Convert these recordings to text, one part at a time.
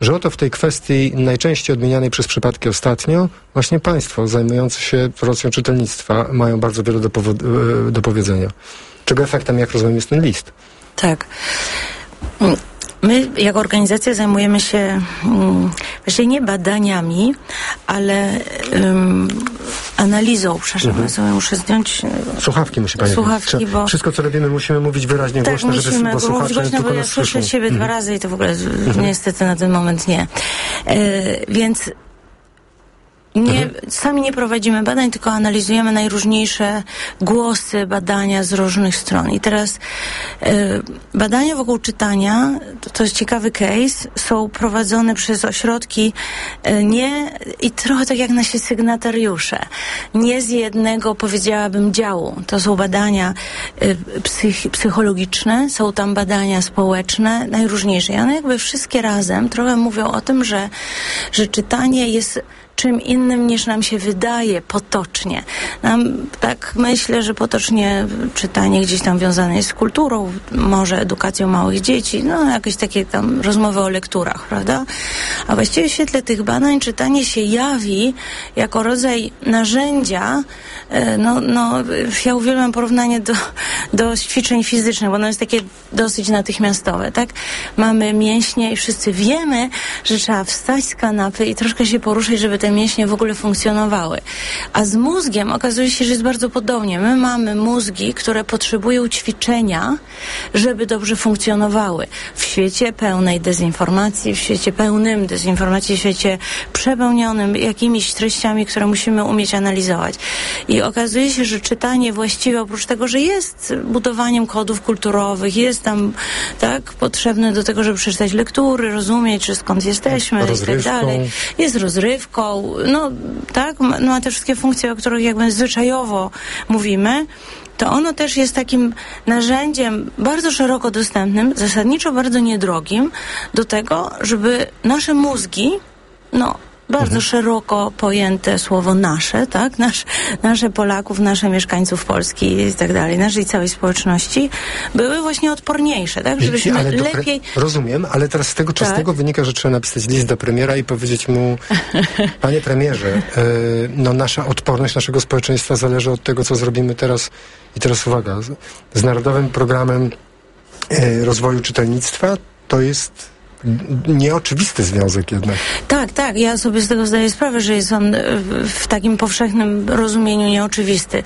że oto w tej kwestii najczęściej odmienianej przez przypadki ostatnio właśnie państwo zajmujące się promocją czytelnictwa mają bardzo wiele do powiedzenia. Czego efektem, jak rozumiem, jest ten list. Tak. My jako organizacja zajmujemy się właśnie nie badaniami, ale analizą. Przepraszam, ja sobie muszę zdjąć... Słuchawki musi pani Słuchawki, bo... Wszystko, co robimy, musimy mówić wyraźnie głośno, żeby słuchacze głośno, tylko bo ja słyszę siebie 2 razy i to w ogóle niestety na ten moment nie. Więc... Sami nie prowadzimy badań, tylko analizujemy najróżniejsze głosy, badania z różnych stron. I teraz badania wokół czytania, to jest ciekawy case, są prowadzone przez ośrodki i trochę tak jak nasi sygnatariusze. Nie z jednego, powiedziałabym, działu. To są badania psychologiczne, są tam badania społeczne, najróżniejsze. I one jakby wszystkie razem trochę mówią o tym, że czytanie jest czym innym niż nam się wydaje potocznie. Tak myślę, że potocznie czytanie gdzieś tam wiązane jest z kulturą, może edukacją małych dzieci, jakieś takie tam rozmowy o lekturach, prawda? A właściwie w świetle tych badań czytanie się jawi jako rodzaj narzędzia, ja uwielbiam porównanie do ćwiczeń fizycznych, bo ono jest takie dosyć natychmiastowe, tak? Mamy mięśnie i wszyscy wiemy, że trzeba wstać z kanapy i troszkę się poruszyć, żeby te mięśnie w ogóle funkcjonowały. A z mózgiem okazuje się, że jest bardzo podobnie. My mamy mózgi, które potrzebują ćwiczenia, żeby dobrze funkcjonowały. W świecie pełnej dezinformacji, w świecie pełnym dezinformacji, w świecie przepełnionym jakimiś treściami, które musimy umieć analizować. I okazuje się, że czytanie właściwie oprócz tego, że jest budowaniem kodów kulturowych, jest tam potrzebne do tego, żeby przeczytać lektury, rozumieć, że skąd jesteśmy i tak dalej. Jest rozrywką, ma te wszystkie funkcje, o których jakby zwyczajowo mówimy, to ono też jest takim narzędziem bardzo szeroko dostępnym, zasadniczo bardzo niedrogim do tego, żeby nasze mózgi, bardzo szeroko pojęte słowo nasze, tak? Nasze Polaków, nasze mieszkańców Polski i tak dalej, naszej całej społeczności były właśnie odporniejsze, tak? Żebyśmy lepiej... Rozumiem, ale teraz z tego czystego wynika, że trzeba napisać list do premiera i powiedzieć mu: panie premierze, nasza odporność naszego społeczeństwa zależy od tego, co zrobimy teraz. I teraz uwaga, z Narodowym Programem Rozwoju Czytelnictwa to jest nieoczywisty związek jednak. Tak, ja sobie z tego zdaję sprawę, że jest on w takim powszechnym rozumieniu nieoczywisty.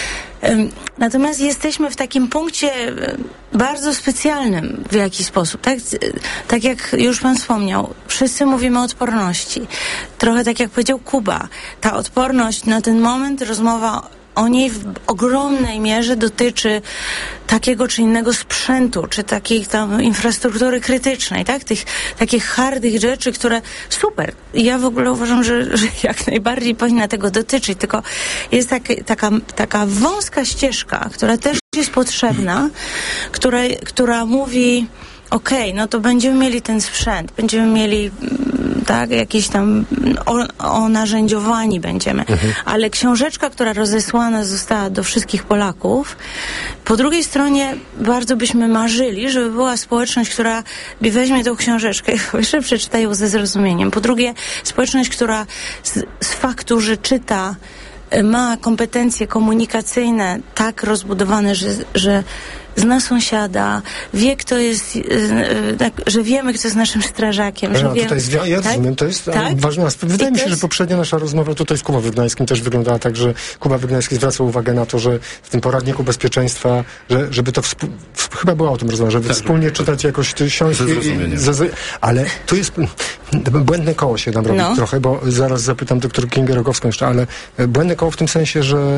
Natomiast jesteśmy w takim punkcie bardzo specjalnym w jakiś sposób. Tak jak już pan wspomniał, wszyscy mówimy o odporności. Trochę tak jak powiedział Kuba. Ta odporność na ten moment, rozmowa o niej w ogromnej mierze dotyczy takiego czy innego sprzętu, czy takiej tam infrastruktury krytycznej, tak? Tych takich hardych rzeczy, które super. Ja w ogóle uważam, że jak najbardziej powinna tego dotyczyć, tylko jest taka wąska ścieżka, która też jest potrzebna, która mówi: to będziemy mieli ten sprzęt, będziemy mieli jakieś tam narzędziowani będziemy. Ale książeczka, która rozesłana została do wszystkich Polaków, po drugiej stronie bardzo byśmy marzyli, żeby była społeczność, która weźmie tą książeczkę i jeszcze przeczyta ją ze zrozumieniem. Po drugie, społeczność, która z faktu, że czyta, ma kompetencje komunikacyjne tak rozbudowane, że zna sąsiada, wie, kto jest, że wiemy, kto jest naszym strażakiem. Ja rozumiem, to jest ważny aspekt. Wydaje mi się, że poprzednia nasza rozmowa tutaj z Kubą Wygnańskim też wyglądała tak, że Kuba Wygnański zwracał uwagę na to, że w tym poradniku bezpieczeństwa, żeby to chyba była o tym rozmowa, żeby wspólnie czytać jakoś siąść. Ale tu jest błędne koło się nam robi trochę, bo zaraz zapytam doktor Kingę Rogowską jeszcze, ale błędne koło w tym sensie, że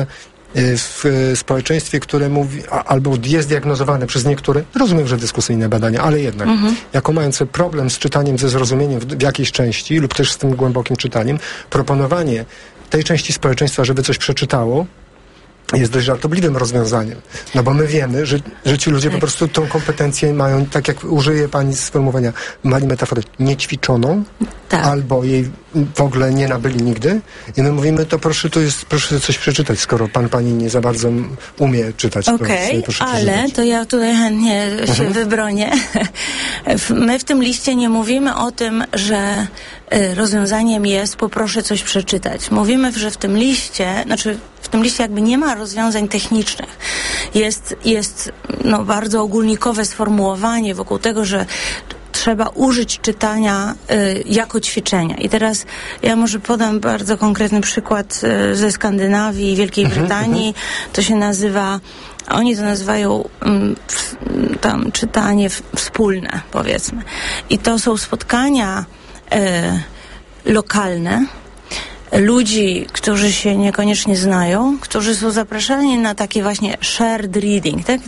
w społeczeństwie, które mówi, albo jest diagnozowane przez niektóre, rozumiem, że dyskusyjne badania, ale jednak, jako mające problem z czytaniem, ze zrozumieniem w jakiejś części, lub też z tym głębokim czytaniem, proponowanie tej części społeczeństwa, żeby coś przeczytało, jest dość żartobliwym rozwiązaniem. No bo my wiemy, że ci ludzie po prostu tą kompetencję mają, tak jak użyje pani sformułowania, mali metafory, niećwiczoną, albo jej w ogóle nie nabyli nigdy. I my mówimy, to proszę coś przeczytać, skoro pani nie za bardzo umie czytać. Okej, ale to ja tutaj chętnie się wybronię. My w tym liście nie mówimy o tym, że rozwiązaniem jest poproszę coś przeczytać. Mówimy, że w tym liście jakby nie ma rozwiązań technicznych. Jest bardzo ogólnikowe sformułowanie wokół tego, że trzeba użyć czytania jako ćwiczenia. I teraz ja może podam bardzo konkretny przykład ze Skandynawii i Wielkiej Brytanii. To się nazywa, oni to nazywają tam czytanie wspólne, powiedzmy. I to są spotkania lokalne, ludzi, którzy się niekoniecznie znają, którzy są zapraszani na takie właśnie shared reading, tak?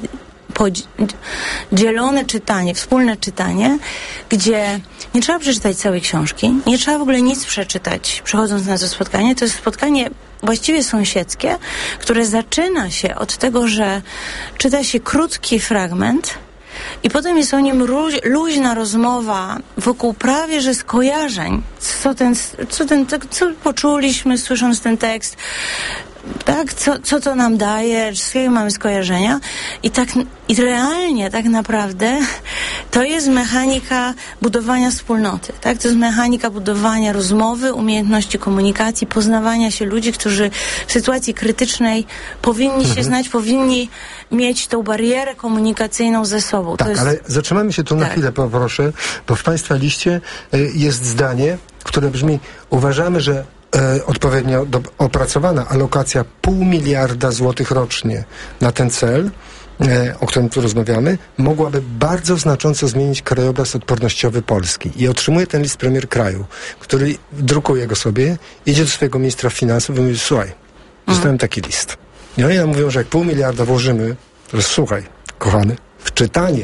Dzielone czytanie, wspólne czytanie, gdzie nie trzeba przeczytać całej książki, nie trzeba w ogóle nic przeczytać, przychodząc na to spotkanie. To jest spotkanie właściwie sąsiedzkie, które zaczyna się od tego, że czyta się krótki fragment i potem jest o nim luźna rozmowa wokół prawie że skojarzeń, co poczuliśmy, słysząc ten tekst, tak, co to nam daje, z jakiego mamy skojarzenia i realnie tak naprawdę to jest mechanika budowania wspólnoty, tak, to jest mechanika budowania rozmowy, umiejętności komunikacji, poznawania się ludzi, którzy w sytuacji krytycznej powinni się znać, powinni mieć tą barierę komunikacyjną ze sobą. Tak, ale zatrzymamy się tu na chwilę, poproszę, bo w państwa liście jest zdanie, które brzmi: uważamy, że odpowiednio opracowana alokacja 0,5 miliarda złotych rocznie na ten cel, o którym tu rozmawiamy, mogłaby bardzo znacząco zmienić krajobraz odpornościowy Polski. I otrzymuje ten list premier kraju, który drukuje go sobie, idzie do swojego ministra finansów i mówi: słuchaj, dostałem taki list. I oni nam mówią, że jak 0,5 miliarda włożymy, to słuchaj, kochany, w czytanie,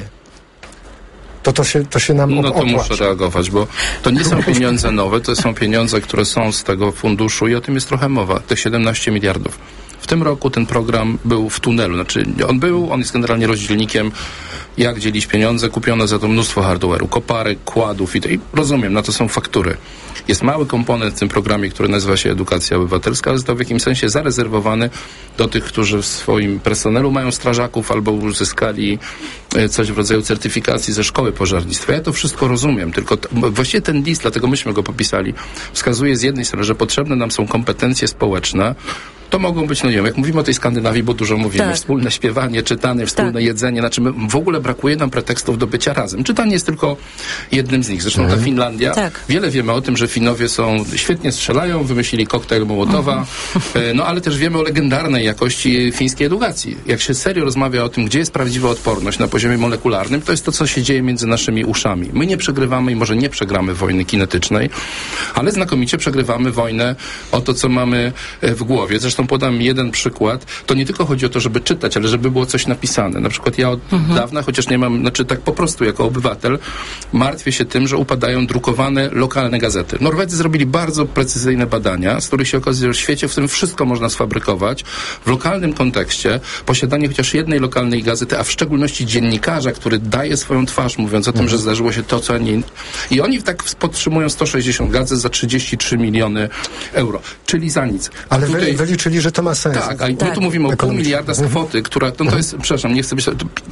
to się nam opłaca. No to muszę reagować, bo to nie są pieniądze nowe, to są pieniądze, które są z tego funduszu i o tym jest trochę mowa. Tych 17 miliardów. W tym roku ten program był w tunelu. Znaczy on jest generalnie rozdzielnikiem, jak dzielić pieniądze. Kupiono za to mnóstwo hardware'u, koparek, kładów i rozumiem, na to są faktury. Jest mały komponent w tym programie, który nazywa się Edukacja Obywatelska, ale został w jakimś sensie zarezerwowany do tych, którzy w swoim personelu mają strażaków albo uzyskali coś w rodzaju certyfikacji ze szkoły pożarnictwa. Ja to wszystko rozumiem, tylko właściwie ten list, dlatego myśmy go popisali, wskazuje z jednej strony, że potrzebne nam są kompetencje społeczne. To mogą być, jak mówimy o tej Skandynawii, bo dużo mówimy, wspólne śpiewanie, czytanie, wspólne jedzenie, w ogóle brakuje nam pretekstów do bycia razem. Czytanie jest tylko jednym z nich. Zresztą ta Finlandia, wiele wiemy o tym, że Finowie świetnie strzelają, wymyślili koktajl Mołotowa, ale też wiemy o legendarnej jakości fińskiej edukacji. Jak się serio rozmawia o tym, gdzie jest prawdziwa odporność na poziomie molekularnym, to jest to, co się dzieje między naszymi uszami. My nie przegrywamy i może nie przegramy wojny kinetycznej, ale znakomicie przegrywamy wojnę o to, co mamy w głowie. Zresztą podam jeden przykład. To nie tylko chodzi o to, żeby czytać, ale żeby było coś napisane. Na przykład ja od dawna, chociaż nie mam, tak po prostu jako obywatel, martwię się tym, że upadają drukowane lokalne gazety. Norwedzy zrobili bardzo precyzyjne badania, z których się okazuje, że w świecie, w którym wszystko można sfabrykować, w lokalnym kontekście posiadanie chociaż jednej lokalnej gazety, a w szczególności dziennikarza, który daje swoją twarz, mówiąc o tym, że zdarzyło się to, co nie... I oni tak podtrzymują 160 gazet za 33 miliony euro. Czyli za nic. Ale tutaj... wyliczyli, że to ma sens. Tak, a my tu mówimy o 0,5 miliarda z kwoty, która, to jest, przepraszam, nie chcę być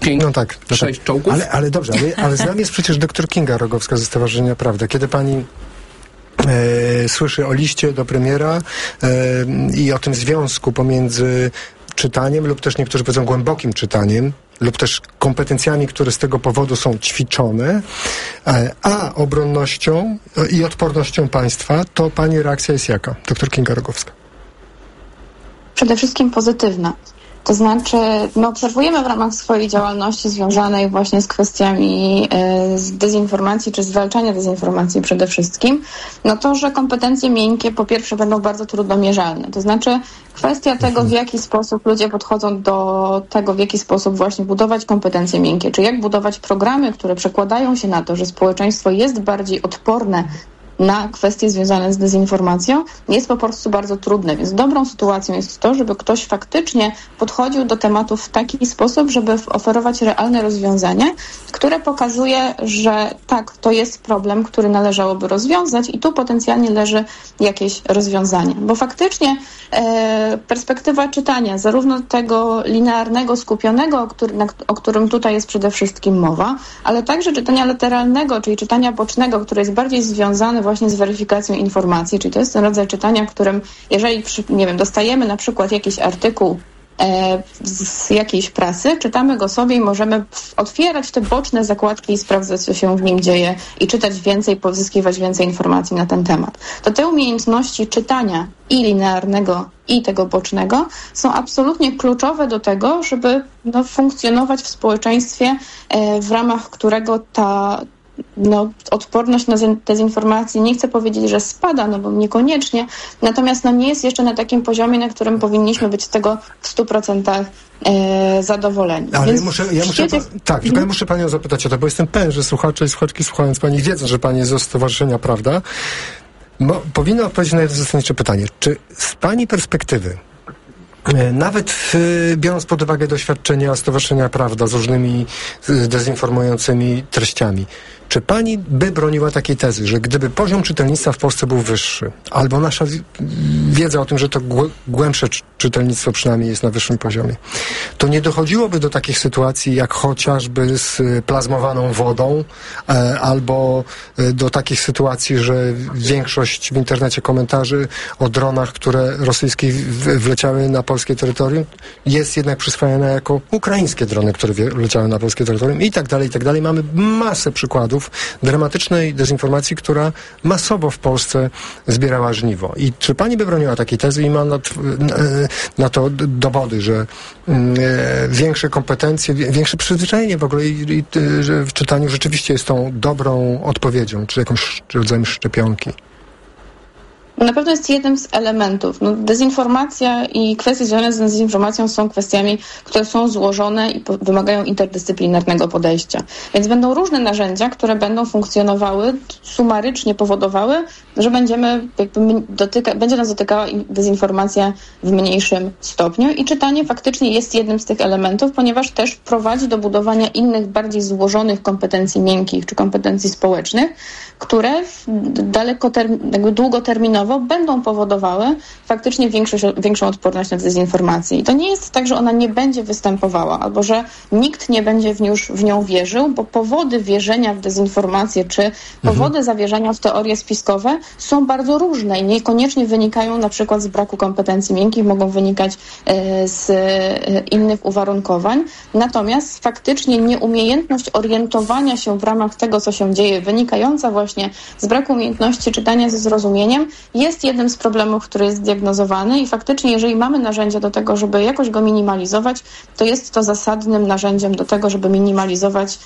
6 czołgów. Ale dobrze, ale z nami jest przecież doktor Kinga Rogowska ze Stowarzyszenia Prawda. Kiedy pani słyszy o liście do premiera i o tym związku pomiędzy czytaniem lub też niektórzy powiedzą głębokim czytaniem lub też kompetencjami, które z tego powodu są ćwiczone, a obronnością i odpornością państwa, to pani reakcja jest jaka? Doktor Kinga Rogowska. Przede wszystkim pozytywna. To znaczy, my obserwujemy w ramach swojej działalności związanej właśnie z kwestiami z dezinformacji, czy zwalczania dezinformacji przede wszystkim, to, że kompetencje miękkie po pierwsze będą bardzo trudno mierzalne. To znaczy kwestia tego, w jaki sposób ludzie podchodzą do tego, w jaki sposób właśnie budować kompetencje miękkie, czy jak budować programy, które przekładają się na to, że społeczeństwo jest bardziej odporne na kwestie związane z dezinformacją jest po prostu bardzo trudne, więc dobrą sytuacją jest to, żeby ktoś faktycznie podchodził do tematów w taki sposób, żeby oferować realne rozwiązanie, które pokazuje, że tak, to jest problem, który należałoby rozwiązać i tu potencjalnie leży jakieś rozwiązanie. Bo faktycznie perspektywa czytania, zarówno tego linearnego, skupionego, o którym tutaj jest przede wszystkim mowa, ale także czytania lateralnego, czyli czytania bocznego, które jest bardziej związane właśnie z weryfikacją informacji, czyli to jest ten rodzaj czytania, w którym jeżeli, nie wiem, dostajemy na przykład jakiś artykuł z jakiejś prasy, czytamy go sobie i możemy otwierać te boczne zakładki i sprawdzać, co się w nim dzieje i czytać więcej, pozyskiwać więcej informacji na ten temat. To te umiejętności czytania i linearnego, i tego bocznego są absolutnie kluczowe do tego, żeby funkcjonować w społeczeństwie, w ramach którego ta odporność na dezinformację, nie chcę powiedzieć, że spada, bo niekoniecznie, natomiast nie jest jeszcze na takim poziomie, na którym powinniśmy być z tego w 100% zadowoleni. Ale ja muszę Panią zapytać o to, bo jestem pewien, że słuchacze i słuchaczki słuchając Pani wiedzą, że Pani jest ze Stowarzyszenia Prawda. Powinna odpowiedzieć na jedno zasadnicze pytanie. Czy z Pani perspektywy, nawet biorąc pod uwagę doświadczenia Stowarzyszenia Prawda z różnymi dezinformującymi treściami, czy Pani by broniła takiej tezy, że gdyby poziom czytelnictwa w Polsce był wyższy, albo nasza wiedza o tym, że to głębsze czytelnictwo przynajmniej jest na wyższym poziomie, to nie dochodziłoby do takich sytuacji jak chociażby z plazmowaną wodą, albo do takich sytuacji, że większość w internecie komentarzy o dronach, które rosyjskie wleciały na polskie terytorium, jest jednak przyswajana jako ukraińskie drony, które wleciały na polskie terytorium i tak dalej, i tak dalej. Mamy masę przykładów dramatycznej dezinformacji, która masowo w Polsce zbierała żniwo. I czy Pani by broniła takiej tezy i ma na to dowody, że większe kompetencje, większe przyzwyczajenie w ogóle że w czytaniu rzeczywiście jest tą dobrą odpowiedzią, czy jakimś rodzajem szczepionki? Na pewno jest jednym z elementów. Dezinformacja i kwestie związane z dezinformacją są kwestiami, które są złożone i wymagają interdyscyplinarnego podejścia. Więc będą różne narzędzia, które będą funkcjonowały, sumarycznie powodowały, że będzie nas dotykała dezinformacja w mniejszym stopniu i czytanie faktycznie jest jednym z tych elementów, ponieważ też prowadzi do budowania innych, bardziej złożonych kompetencji miękkich czy kompetencji społecznych, które długoterminowo będą powodowały faktycznie większą odporność na dezinformację. I to nie jest tak, że ona nie będzie występowała, albo że nikt nie będzie w nią wierzył, bo powody wierzenia w dezinformację, czy powody zawierzenia w teorie spiskowe są bardzo różne i niekoniecznie wynikają na przykład z braku kompetencji miękkich, mogą wynikać z innych uwarunkowań. Natomiast faktycznie nieumiejętność orientowania się w ramach tego, co się dzieje, wynikająca właśnie z braku umiejętności czytania ze zrozumieniem, jest jednym z problemów, który jest diagnozowany i faktycznie, jeżeli mamy narzędzia do tego, żeby jakoś go minimalizować, to jest to zasadnym narzędziem do tego, żeby minimalizować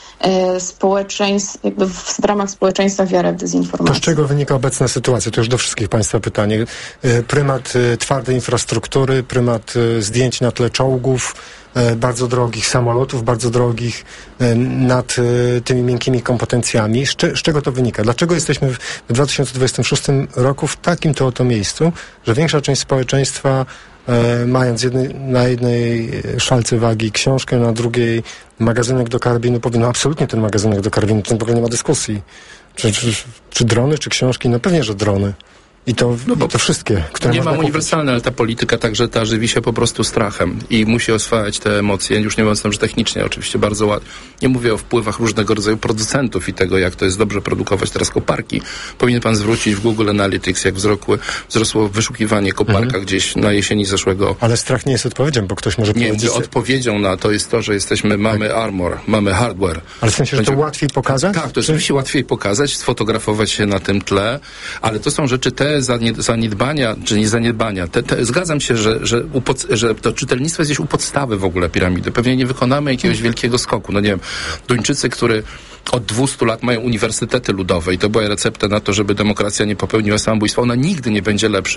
w ramach społeczeństwa wiarę w dezinformację. To z czego wynika obecna sytuacja? To już do wszystkich Państwa pytanie. Prymat twardej infrastruktury, prymat zdjęć na tle czołgów, bardzo drogich samolotów, bardzo drogich nad tymi miękkimi kompetencjami. Z czego to wynika? Dlaczego jesteśmy w 2026 roku w takim to oto miejscu, że większa część społeczeństwa mając na jednej szalce wagi książkę, na drugiej magazynek do karabinu, powie, absolutnie ten magazynek do karabinu, ten w ogóle nie ma dyskusji. Czy drony, czy książki? No pewnie, że drony. I to wszystkie, które nie można mam uniwersalne, ale ta polityka także żywi się po prostu strachem i musi oswajać te emocje, już nie mówiąc tam, że technicznie oczywiście bardzo ładnie. Nie mówię o wpływach różnego rodzaju producentów i tego, jak to jest dobrze produkować teraz koparki. Powinien pan zwrócić w Google Analytics, jak wzrosło wyszukiwanie koparka gdzieś na jesieni zeszłego. Ale strach nie jest odpowiedzią, bo ktoś może powiedzieć... Nie, odpowiedzią na to jest to, że mamy armor, mamy hardware. Ale w sensie, że to łatwiej pokazać? Tak, to oczywiście łatwiej pokazać, sfotografować się na tym tle, ale to są rzeczy zaniedbania, czy nie zaniedbania. Zgadzam się, że to czytelnictwo jest gdzieś u podstawy w ogóle piramidy. Pewnie nie wykonamy jakiegoś wielkiego skoku. Nie wiem, Duńczycy, którzy od 200 lat mają uniwersytety ludowe i to była recepta na to, żeby demokracja nie popełniła samobójstwa. Ona nigdy nie będzie lepsza,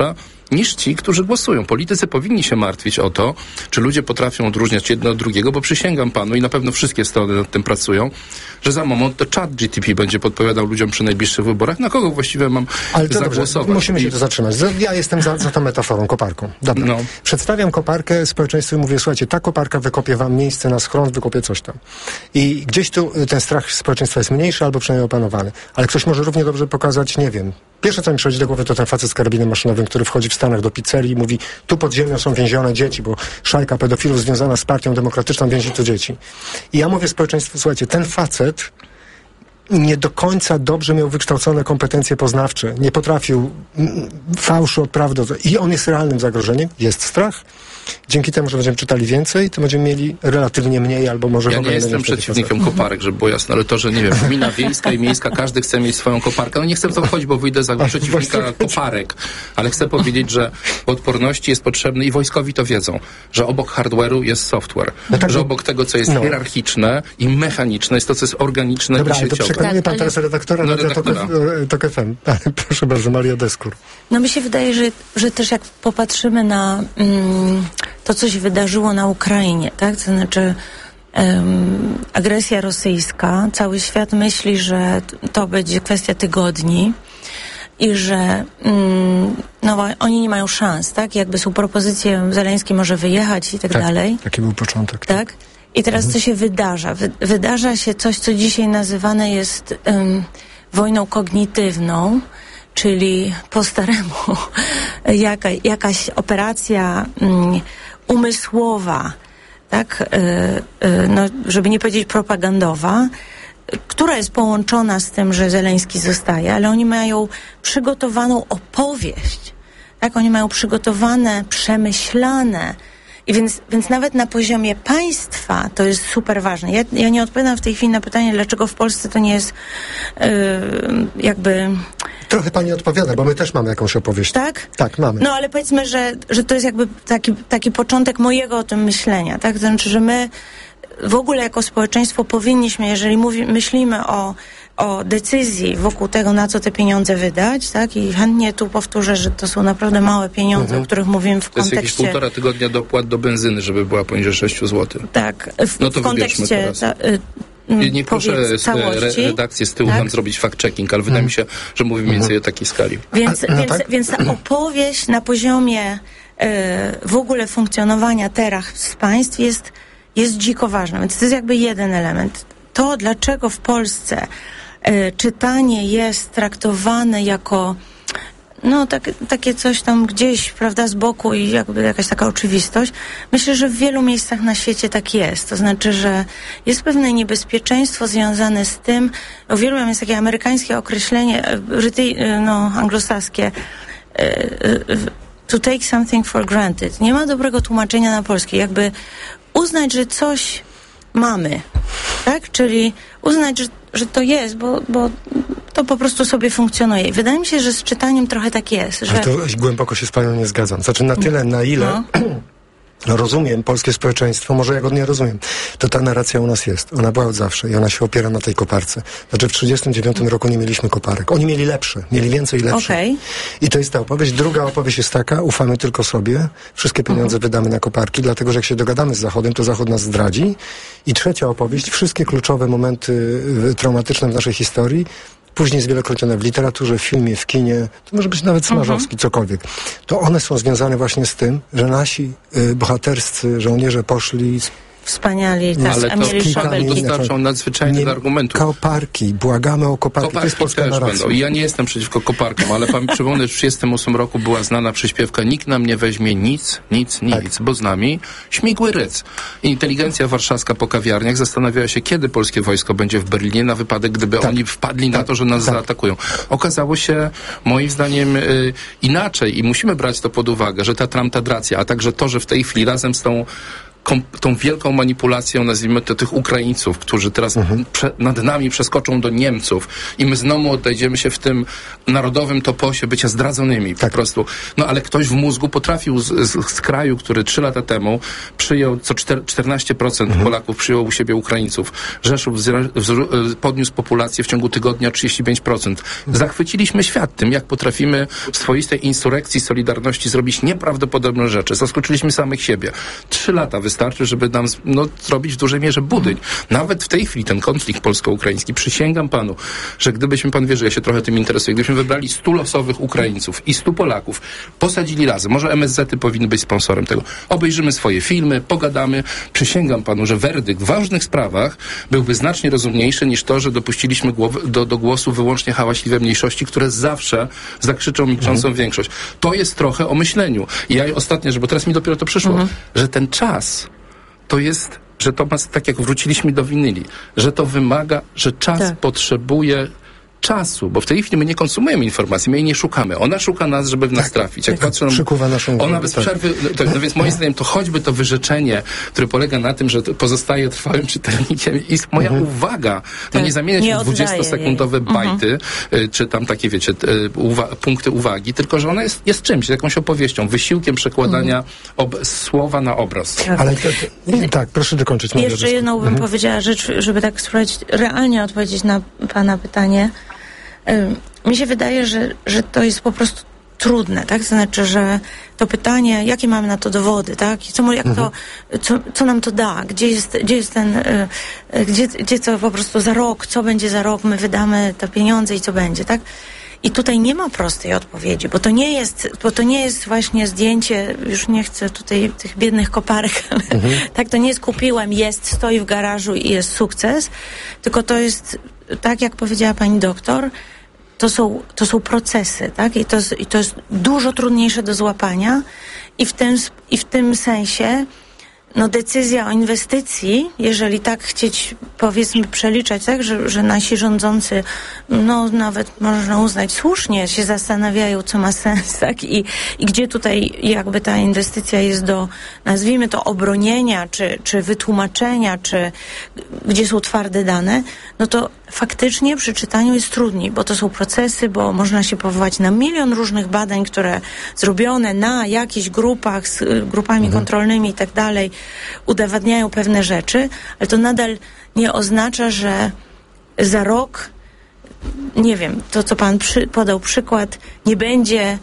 niż ci, którzy głosują. Politycy powinni się martwić o to, czy ludzie potrafią odróżniać jedno od drugiego, bo przysięgam panu i na pewno wszystkie strony nad tym pracują, że za moment to ChatGPT będzie podpowiadał ludziom przy najbliższych wyborach, na kogo właściwie mam zagłosować. Dobrze, musimy się tu zatrzymać. Ja jestem za tą metaforą, koparką. Dobra. No. Przedstawiam koparkę społeczeństwu i mówię, słuchajcie, ta koparka wykopie wam miejsce na schron, wykopie coś tam. I gdzieś tu ten strach społeczeństwa jest mniejszy albo przynajmniej opanowany. Ale ktoś może równie dobrze pokazać, nie wiem, pierwsze co mi przychodzi do głowy to ten facet z karabinem maszynowym, który wchodzi w Stanach do pizzerii i mówi, tu pod ziemią są więzione dzieci, bo szajka pedofilów związana z partią demokratyczną więzi tu dzieci. I ja mówię społeczeństwu, słuchajcie, ten facet nie do końca dobrze miał wykształcone kompetencje poznawcze. Nie potrafił fałszu od prawdy. I on jest realnym zagrożeniem. Jest strach. Dzięki temu, że będziemy czytali więcej, to będziemy mieli relatywnie mniej albo może... Ja nie jestem przeciwnikiem koparek, żeby było jasne, ale to, że nie wiem, gmina wiejska i miejska, każdy chce mieć swoją koparkę. No nie chcę w to wchodzić, bo wyjdę za przeciwnika koparek, ale chcę powiedzieć, że w odporności jest potrzebny i wojskowi to wiedzą, że obok hardware'u jest software, że obok tego, co jest hierarchiczne i mechaniczne, jest to, co jest organiczne i sieciowe. To przekonuje pan teraz redaktora TOK FM. Proszę bardzo, Maria Deskur. No mi się wydaje, że też jak popatrzymy na to, co się wydarzyło na Ukrainie, tak? To znaczy agresja rosyjska, cały świat myśli, że to będzie kwestia tygodni i że oni nie mają szans, tak? Jakby są propozycje, Zeleński może wyjechać i tak dalej. Taki był początek. Tak? I teraz co się wydarza? Wydarza się coś, co dzisiaj nazywane jest wojną kognitywną, czyli po staremu jakaś operacja umysłowa, tak, żeby nie powiedzieć propagandowa, która jest połączona z tym, że Zeleński zostaje, ale oni mają przygotowaną opowieść, tak, oni mają przygotowane, przemyślane. I więc nawet na poziomie państwa to jest super ważne. Ja nie odpowiadam w tej chwili na pytanie, dlaczego w Polsce to nie jest jakby... Trochę pani odpowiada, bo my też mamy jakąś opowieść. Tak? Tak, mamy. No ale powiedzmy, że to jest jakby taki początek mojego o tym myślenia, tak? To znaczy, że my w ogóle jako społeczeństwo powinniśmy, jeżeli myślimy o decyzji wokół tego, na co te pieniądze wydać, tak? I chętnie tu powtórzę, że to są naprawdę małe pieniądze, o których mówimy w kontekście... To jest jakieś 1,5 tygodnia dopłat do benzyny, żeby była poniżej 6 zł. Tak. W kontekście... Nie proszę redakcję z tyłu nam zrobić fact-checking, ale wydaje mi się, że mówimy mniej więcej o takiej skali. Więc ta opowieść na poziomie w ogóle funkcjonowania teraz z państw jest dziko ważna. Więc to jest jakby jeden element. To, dlaczego w Polsce czytanie jest traktowane jako takie coś tam gdzieś, prawda, z boku i jakby jakaś taka oczywistość. Myślę, że w wielu miejscach na świecie tak jest. To znaczy, że jest pewne niebezpieczeństwo związane z tym, uwielbiam, jest takie amerykańskie określenie, anglosaskie, to take something for granted. Nie ma dobrego tłumaczenia na polski. Jakby uznać, że coś mamy, tak? Czyli uznać, że to jest, bo to po prostu sobie funkcjonuje. I wydaje mi się, że z czytaniem trochę tak jest. Że... Ale to głęboko się z panią nie zgadzam. Znaczy na tyle, na ile rozumiem polskie społeczeństwo, może ja go nie rozumiem, to ta narracja u nas jest. Ona była od zawsze i ona się opiera na tej koparce. Znaczy w 1939 roku nie mieliśmy koparek. Oni mieli lepsze, mieli więcej i lepsze. Okay. I to jest ta opowieść. Druga opowieść jest taka, ufamy tylko sobie, wszystkie pieniądze wydamy na koparki, dlatego że jak się dogadamy z Zachodem, to Zachód nas zdradzi. I trzecia opowieść, wszystkie kluczowe momenty traumatyczne w naszej historii później zwielokrotnione w literaturze, w filmie, w kinie, to może być nawet Smarzowski, cokolwiek. To one są związane właśnie z tym, że nasi bohaterscy żołnierze poszli wspaniali, tak, ale to dostarczą nadzwyczajnych argumentów. Koparki, błagamy o koparki. To jest polska narracja. Ja nie jestem przeciwko koparkom, ale pan przypomnę, że w 1938 roku była znana przyśpiewka nikt nam nie weźmie nic, bo z nami śmigły ryc. Inteligencja warszawska po kawiarniach zastanawiała się, kiedy polskie wojsko będzie w Berlinie na wypadek, gdyby oni wpadli na to, że nas zaatakują. Okazało się, moim zdaniem, inaczej i musimy brać to pod uwagę, że ta tramtadracja, a także to, że w tej chwili razem z tą tą wielką manipulacją, nazwijmy to, tych Ukraińców, którzy teraz nad nami przeskoczą do Niemców i my znowu odejdziemy się w tym narodowym toposie bycia zdradzonymi po prostu. No ale ktoś w mózgu potrafił z kraju, który 3 lata temu przyjął, co 14% Polaków przyjął u siebie Ukraińców. Rzeszów podniósł populację w ciągu tygodnia 35%. Zachwyciliśmy świat tym, jak potrafimy w swoistej insurekcji Solidarności zrobić nieprawdopodobne rzeczy. Zaskoczyliśmy samych siebie. 3 lata wystarczy, żeby nam zrobić w dużej mierze budyń. Nawet w tej chwili ten konflikt polsko-ukraiński, przysięgam panu, że gdybyśmy, pan wie, że ja się trochę tym interesuję, gdybyśmy wybrali 100 losowych Ukraińców i 100 Polaków, posadzili razem, może MSZ-y powinny być sponsorem tego, obejrzymy swoje filmy, pogadamy, przysięgam panu, że werdykt w ważnych sprawach byłby znacznie rozumniejszy niż to, że dopuściliśmy do głosu wyłącznie hałaśliwe mniejszości, które zawsze zakrzyczą milczącą większość. To jest trochę o myśleniu. I ja ostatnio, bo teraz mi dopiero to przyszło, że ten czas to jest, że to ma, tak jak wróciliśmy do winyli, że to wymaga, że czas potrzebuje czasu, bo w tej chwili my nie konsumujemy informacji, my jej nie szukamy. Ona szuka nas, żeby w nas trafić. Jak patrzę, przykuwa naszą ona bez przerwy, no więc moim zdaniem to choćby to wyrzeczenie, które polega na tym, że pozostaje trwałym czytelnikiem i moja uwaga, nie zamienia się w 20-sekundowe bajty, czy tam takie, wiecie, punkty uwagi, tylko że ona jest czymś, jakąś opowieścią, wysiłkiem przekładania słowa na obraz. Ale tak, proszę dokończyć. Jeszcze jedną bym powiedziała rzecz, żeby tak spróbować realnie odpowiedzieć na pana pytanie. Mi się wydaje, że to jest po prostu trudne, tak? To znaczy, że to pytanie, jakie mamy na to dowody, tak? Co nam to da? Gdzie jest ten, gdzie co po prostu za rok, co będzie za rok, my wydamy te pieniądze i co będzie, tak? I tutaj nie ma prostej odpowiedzi, bo to nie jest właśnie zdjęcie, już nie chcę tutaj tych biednych koparek, tak, to nie jest kupiłem, stoi w garażu i jest sukces, tylko to jest, tak jak powiedziała pani doktor, to są procesy, tak? I to jest dużo trudniejsze do złapania i w tym sensie decyzja o inwestycji, jeżeli tak chcieć, powiedzmy, przeliczać, tak, że nasi rządzący, nawet można uznać słusznie, się zastanawiają, co ma sens, tak, i gdzie tutaj jakby ta inwestycja jest do, nazwijmy to, obronienia, czy wytłumaczenia, czy gdzie są twarde dane, to faktycznie przy czytaniu jest trudniej, bo to są procesy, bo można się powołać na milion różnych badań, które zrobione na jakichś grupach, z grupami kontrolnymi i tak dalej, udowadniają pewne rzeczy, ale to nadal nie oznacza, że za rok, nie wiem, to co pan podał przykład, nie będzie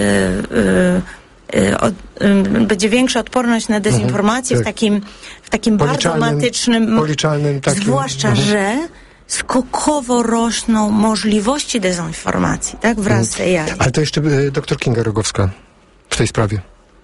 będzie większa odporność na dezinformację w takim bardzo policzalnym, zwłaszcza, że skokowo rosną możliwości dezinformacji, tak, wraz z AI. Ale to jeszcze doktor Kinga Rogowska w tej sprawie.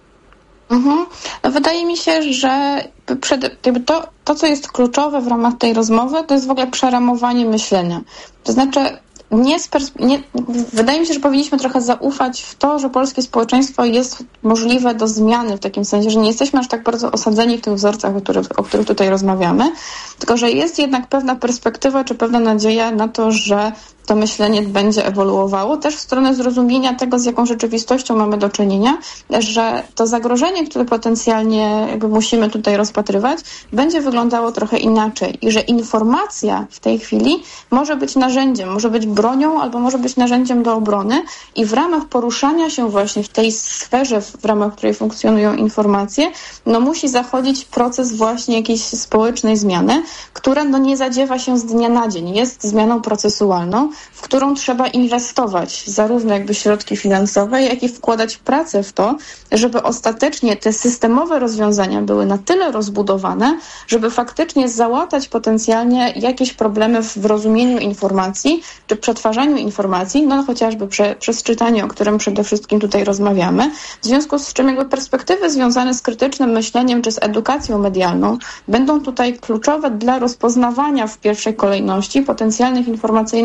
Wydaje mi się, że to, co jest kluczowe w ramach tej rozmowy, to jest w ogóle przeramowanie myślenia. To znaczy, wydaje mi się, że powinniśmy trochę zaufać w to, że polskie społeczeństwo jest możliwe do zmiany w takim sensie, że nie jesteśmy aż tak bardzo osadzeni w tych wzorcach, o których tutaj rozmawiamy, tylko że jest jednak pewna perspektywa czy pewna nadzieja na to, że to myślenie będzie ewoluowało, też w stronę zrozumienia tego, z jaką rzeczywistością mamy do czynienia, że to zagrożenie, które potencjalnie musimy tutaj rozpatrywać, będzie wyglądało trochę inaczej i że informacja w tej chwili może być narzędziem, może być bronią albo może być narzędziem do obrony i w ramach poruszania się właśnie w tej sferze, w ramach której funkcjonują informacje, musi zachodzić proces właśnie jakiejś społecznej zmiany, która nie zadziewa się z dnia na dzień, jest zmianą procesualną, w którą trzeba inwestować zarówno jakby środki finansowe, jak i wkładać pracę w to, żeby ostatecznie te systemowe rozwiązania były na tyle rozbudowane, żeby faktycznie załatać potencjalnie jakieś problemy w rozumieniu informacji, czy przetwarzaniu informacji, chociażby przez czytanie, o którym przede wszystkim tutaj rozmawiamy, w związku z czym jakby perspektywy związane z krytycznym myśleniem, czy z edukacją medialną będą tutaj kluczowe dla rozpoznawania w pierwszej kolejności potencjalnych informacyjnych zagrożeń,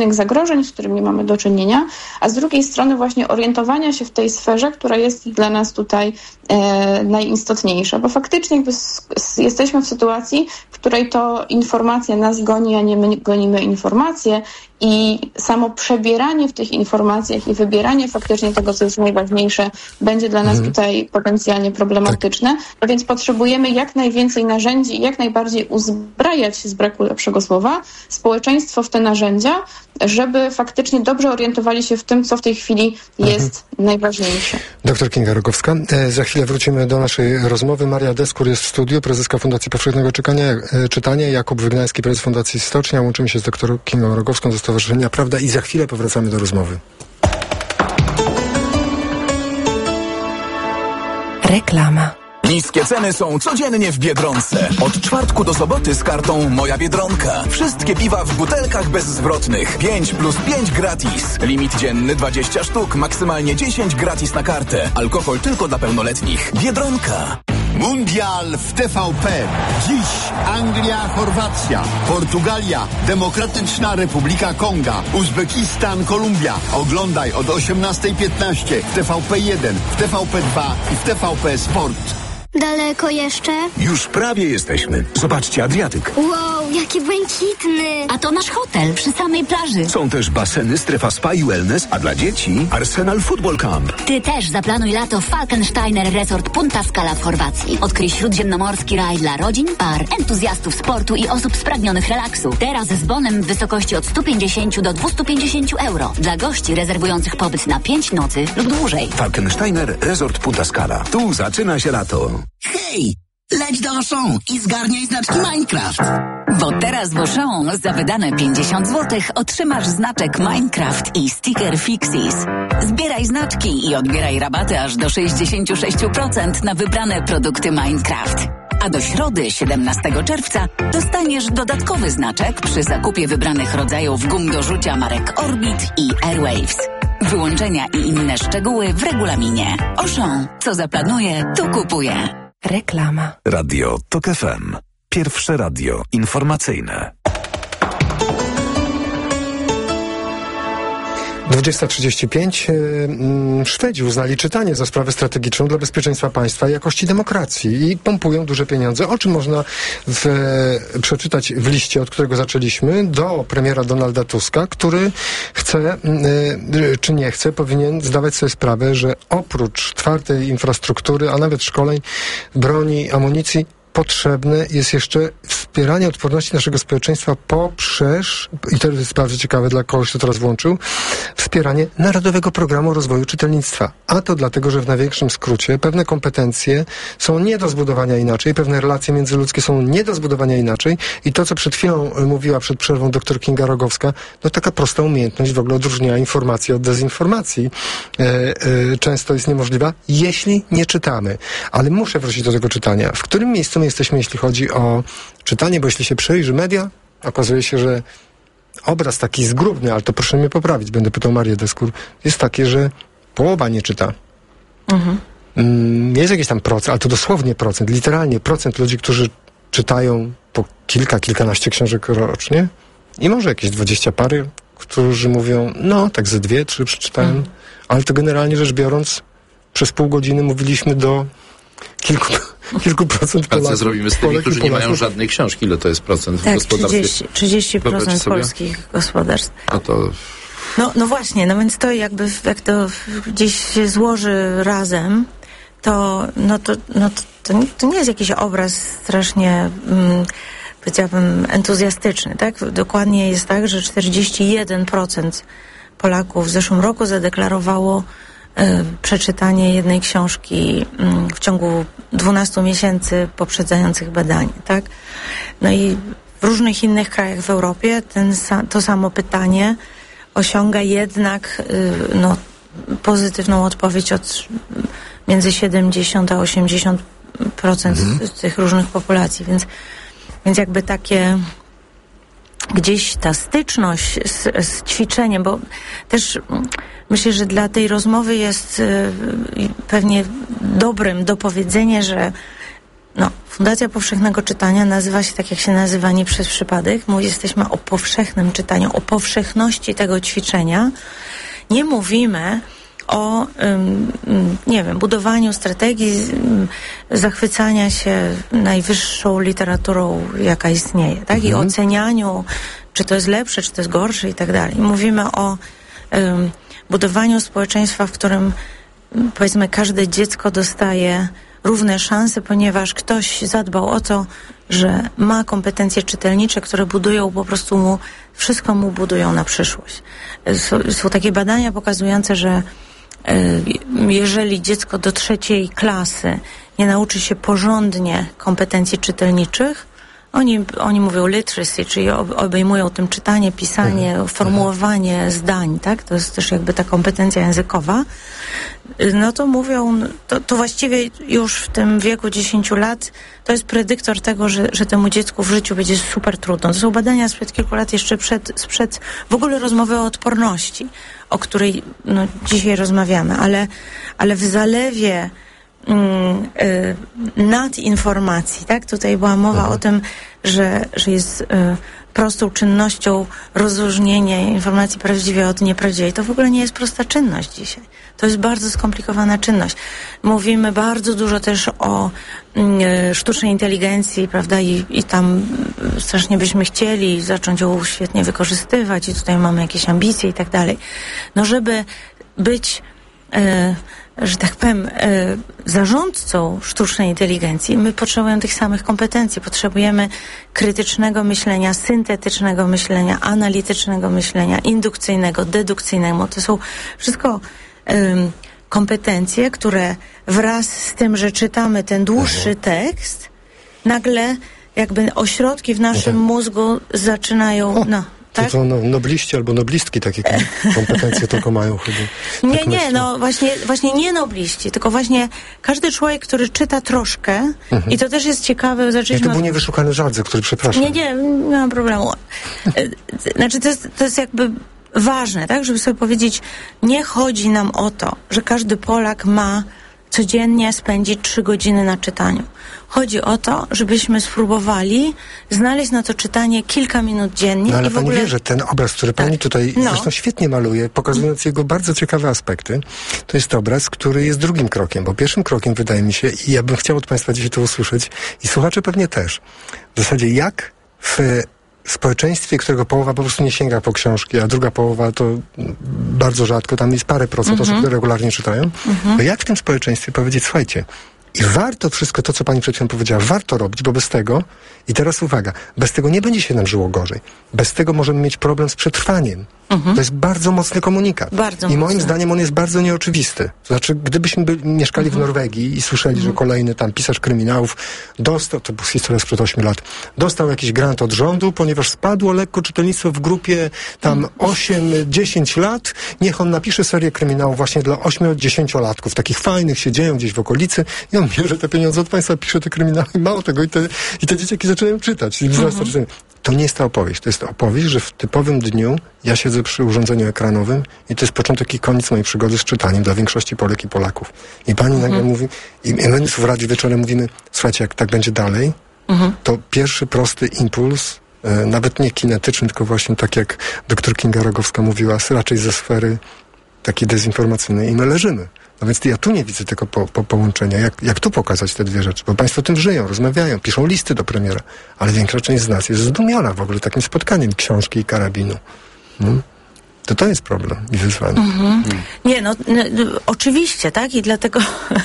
zagrożeń, z którymi mamy do czynienia, a z drugiej strony właśnie orientowania się w tej sferze, która jest dla nas tutaj najistotniejsza, bo faktycznie jakby jesteśmy w sytuacji, w której to informacja nas goni, a nie my gonimy informacje i samo przebieranie w tych informacjach i wybieranie faktycznie tego, co jest najważniejsze, będzie dla nas tutaj potencjalnie problematyczne. Tak. Więc potrzebujemy jak najwięcej narzędzi i jak najbardziej uzbrajać, z braku lepszego słowa, społeczeństwo w te narzędzia, żeby faktycznie dobrze orientowali się w tym, co w tej chwili jest najważniejsze. Doktor Kinga Rogowska. Za chwilę wrócimy do naszej rozmowy. Maria Deskur jest w studiu, prezeska Fundacji Powszechnego Czytania. Jakub Wygnański, prezes Fundacji Stocznia. Łączymy się z doktor Kingą Rogowską ze Stowarzyszenia Prawda i za chwilę powracamy do rozmowy. Reklama. Niskie ceny są codziennie w Biedronce. Od czwartku do soboty z kartą Moja Biedronka. Wszystkie piwa w butelkach bezzwrotnych. 5+5 gratis. Limit dzienny 20 sztuk, maksymalnie 10 gratis na kartę. Alkohol tylko dla pełnoletnich. Biedronka. Mundial w TVP. Dziś Anglia, Chorwacja, Portugalia, Demokratyczna Republika Konga, Uzbekistan, Kolumbia. Oglądaj od 18:15 w TVP1, w TVP2 i w TVP Sport. Daleko jeszcze? Już prawie jesteśmy. Zobaczcie, Adriatyk. Wow, jaki błękitny. A to nasz hotel przy samej plaży. Są też baseny, strefa spa i wellness, a dla dzieci Arsenal Football Camp. Ty też zaplanuj lato w Falkensteiner Resort Punta Scala w Chorwacji. Odkryj śródziemnomorski raj dla rodzin, par, entuzjastów sportu i osób spragnionych relaksu. Teraz z bonem w wysokości od 150 do 250 euro. Dla gości rezerwujących pobyt na 5 nocy lub dłużej. Falkensteiner Resort Punta Scala. Tu zaczyna się lato. Hej! Leć do Auchan i zgarniaj znaczki Minecraft. Bo teraz w Auchan za wydane 50 zł otrzymasz znaczek Minecraft i sticker Fixies. Zbieraj znaczki i odbieraj rabaty aż do 66% na wybrane produkty Minecraft. A do środy, 17 czerwca, dostaniesz dodatkowy znaczek przy zakupie wybranych rodzajów gum do rzucia marek Orbit i Airwaves. Wyłączenia i inne szczegóły w regulaminie. Auchan. Co zaplanuje, to kupuje. Reklama. Radio TOK FM. Pierwsze radio informacyjne. 20:35. Szwedzi uznali czytanie za sprawę strategiczną dla bezpieczeństwa państwa i jakości demokracji i pompują duże pieniądze, o czym można przeczytać w liście, od którego zaczęliśmy, do premiera Donalda Tuska, który chce, czy nie chce, powinien zdawać sobie sprawę, że oprócz twardej infrastruktury, a nawet szkoleń, broni, amunicji, potrzebne jest jeszcze wspieranie odporności naszego społeczeństwa poprzez, i to jest bardzo ciekawe dla kogoś, kto teraz włączył, wspieranie Narodowego Programu Rozwoju Czytelnictwa. A to dlatego, że w największym skrócie pewne kompetencje są nie do zbudowania inaczej, pewne relacje międzyludzkie są nie do zbudowania inaczej i to, co przed chwilą mówiła przed przerwą dr Kinga Rogowska, no taka prosta umiejętność w ogóle odróżnienia informacji od dezinformacji często jest niemożliwa, jeśli nie czytamy. Ale muszę wrócić do tego czytania. W którym miejscu my jesteśmy, jeśli chodzi o czytanie, bo jeśli się przejrzy media, okazuje się, że obraz taki zgrubny, ale to proszę mnie poprawić, będę pytał Marię Deskur, jest takie, że połowa nie czyta. Jest jakiś tam procent, ale to dosłownie procent, literalnie procent ludzi, którzy czytają po kilkanaście książek rocznie i może jakieś 20 pary, którzy mówią, no tak ze 2-3 przeczytałem, ale to generalnie rzecz biorąc przez pół godziny mówiliśmy do kilku procent Polaków. Ale co zrobimy z tymi, którzy nie mają żadnej książki? Ile to jest procent w gospodarstwie? 30% polskich gospodarstw. A to... No właśnie, no więc to jakby, jak to gdzieś się złoży razem, to nie jest jakiś obraz strasznie, powiedziałabym, entuzjastyczny, tak? Dokładnie jest tak, że 41% Polaków w zeszłym roku zadeklarowało przeczytanie jednej książki w ciągu 12 miesięcy poprzedzających badanie, tak? No i w różnych innych krajach w Europie to samo pytanie osiąga jednak pozytywną odpowiedź od między 70 a 80% tych różnych populacji, więc jakby takie gdzieś ta styczność z ćwiczeniem, bo też myślę, że dla tej rozmowy jest pewnie dobrym dopowiedzenie, że Fundacja Powszechnego Czytania nazywa się tak, jak się nazywa, nie przez przypadek. Jesteśmy o powszechnym czytaniu, o powszechności tego ćwiczenia. Nie mówimy o, budowaniu strategii zachwycania się najwyższą literaturą, jaka istnieje, tak? I ocenianiu, czy to jest lepsze, czy to jest gorsze i tak dalej. Mówimy o budowaniu społeczeństwa, w którym, powiedzmy, każde dziecko dostaje równe szanse, ponieważ ktoś zadbał o to, że ma kompetencje czytelnicze, które budują po prostu wszystko mu budują na przyszłość. Są takie badania pokazujące, że jeżeli dziecko do 3. klasy nie nauczy się porządnie kompetencji czytelniczych, oni mówią literacy, czyli obejmują tym czytanie, pisanie, formułowanie zdań, tak? To jest też jakby ta kompetencja językowa. No to mówią, to właściwie już w tym wieku 10 lat to jest predyktor tego, że temu dziecku w życiu będzie super trudno. To są badania sprzed kilku lat, jeszcze sprzed w ogóle rozmowy o odporności, o której dzisiaj rozmawiamy, ale w zalewie nadinformacji, tak? Tutaj była mowa o tym, że jest prostą czynnością rozróżnienie informacji prawdziwej od nieprawdziwej. To w ogóle nie jest prosta czynność dzisiaj. To jest bardzo skomplikowana czynność. Mówimy bardzo dużo też o sztucznej inteligencji, prawda? I tam strasznie byśmy chcieli zacząć ją świetnie wykorzystywać i tutaj mamy jakieś ambicje i tak dalej. Żeby być że tak powiem, zarządcą sztucznej inteligencji, my potrzebujemy tych samych kompetencji. Potrzebujemy krytycznego myślenia, syntetycznego myślenia, analitycznego myślenia, indukcyjnego, dedukcyjnego. To są wszystko kompetencje, które wraz z tym, że czytamy ten dłuższy tekst, nagle jakby ośrodki w naszym mózgu zaczynają... Tak? To nobliści albo noblistki takie kompetencje tylko mają chyba. Właśnie nie nobliści, tylko właśnie każdy człowiek, który czyta troszkę i to też jest ciekawe. To był niewyszukany żart, za który przepraszam. Nie mam problemu. Znaczy to jest jakby ważne, tak, żeby sobie powiedzieć, nie chodzi nam o to, że każdy Polak ma codziennie spędzić 3 godziny na czytaniu. Chodzi o to, żebyśmy spróbowali znaleźć na to czytanie kilka minut dziennie. Ale pani wie, że ten obraz, który pani tutaj zresztą świetnie maluje, pokazując jego bardzo ciekawe aspekty, to jest obraz, który jest drugim krokiem, bo pierwszym krokiem, wydaje mi się, i ja bym chciał od państwa dzisiaj to usłyszeć, i słuchacze pewnie też, w zasadzie jak w społeczeństwie, którego połowa po prostu nie sięga po książki, a druga połowa to bardzo rzadko, tam jest parę procent osób, które regularnie czytają, to jak w tym społeczeństwie powiedzieć, słuchajcie, i warto wszystko to, co pani przed chwilą powiedziała, warto robić, bo bez tego, i teraz uwaga, bez tego nie będzie się nam żyło gorzej. Bez tego możemy mieć problem z przetrwaniem. To jest bardzo mocny komunikat. I moim zdaniem on jest bardzo nieoczywisty. To znaczy, gdybyśmy mieszkali w Norwegii i słyszeli, że kolejny tam pisarz kryminałów dostał, to była historia sprzed 8 lat, dostał jakiś grant od rządu, ponieważ spadło lekko czytelnictwo w grupie tam 8-10 lat, niech on napisze serię kryminałów właśnie dla 8-10-latków, takich fajnych, się dzieją gdzieś w okolicy i on bierze te pieniądze od państwa, pisze te kryminały, mało tego i te dzieciaki zaczynają czytać. To nie jest ta opowieść. To jest opowieść, że w typowym dniu ja siedzę przy urządzeniu ekranowym i to jest początek i koniec mojej przygody z czytaniem dla większości Polek i Polaków. I pani nagle mówi, i my w radiu wieczorem mówimy, słuchajcie, jak tak będzie dalej, to pierwszy prosty impuls, nawet nie kinetyczny, tylko właśnie tak jak dr Kinga Rogowska mówiła, raczej ze sfery takiej dezinformacyjnej i my leżymy. No więc ja tu nie widzę tego połączenia. Jak tu pokazać te dwie rzeczy? Bo państwo tym żyją, rozmawiają, piszą listy do premiera. Ale większa część z nas jest zdumiona w ogóle takim spotkaniem książki i karabinu. To jest problem i wyzwanie. Nie, oczywiście, tak? I dlatego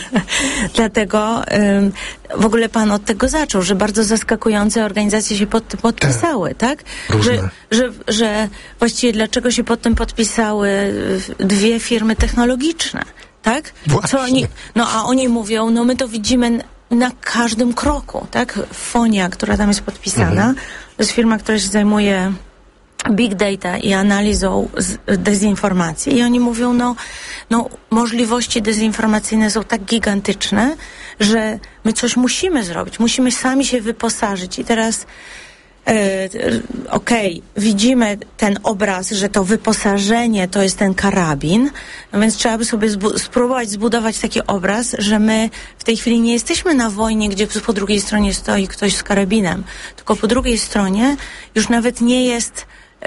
w ogóle pan od tego zaczął, że bardzo zaskakujące organizacje się pod tym podpisały, tak? Że właściwie dlaczego się pod tym podpisały 2 firmy technologiczne, tak? A oni mówią, my to widzimy na każdym kroku, tak? Fonia, która tam jest podpisana, to jest firma, która się zajmuje big data i analizą dezinformacji i oni mówią, możliwości dezinformacyjne są tak gigantyczne, że my coś musimy zrobić, musimy sami się wyposażyć i teraz widzimy ten obraz, że to wyposażenie to jest ten karabin, więc trzeba by sobie spróbować zbudować taki obraz, że my w tej chwili nie jesteśmy na wojnie, gdzie po drugiej stronie stoi ktoś z karabinem, tylko po drugiej stronie już nawet nie jest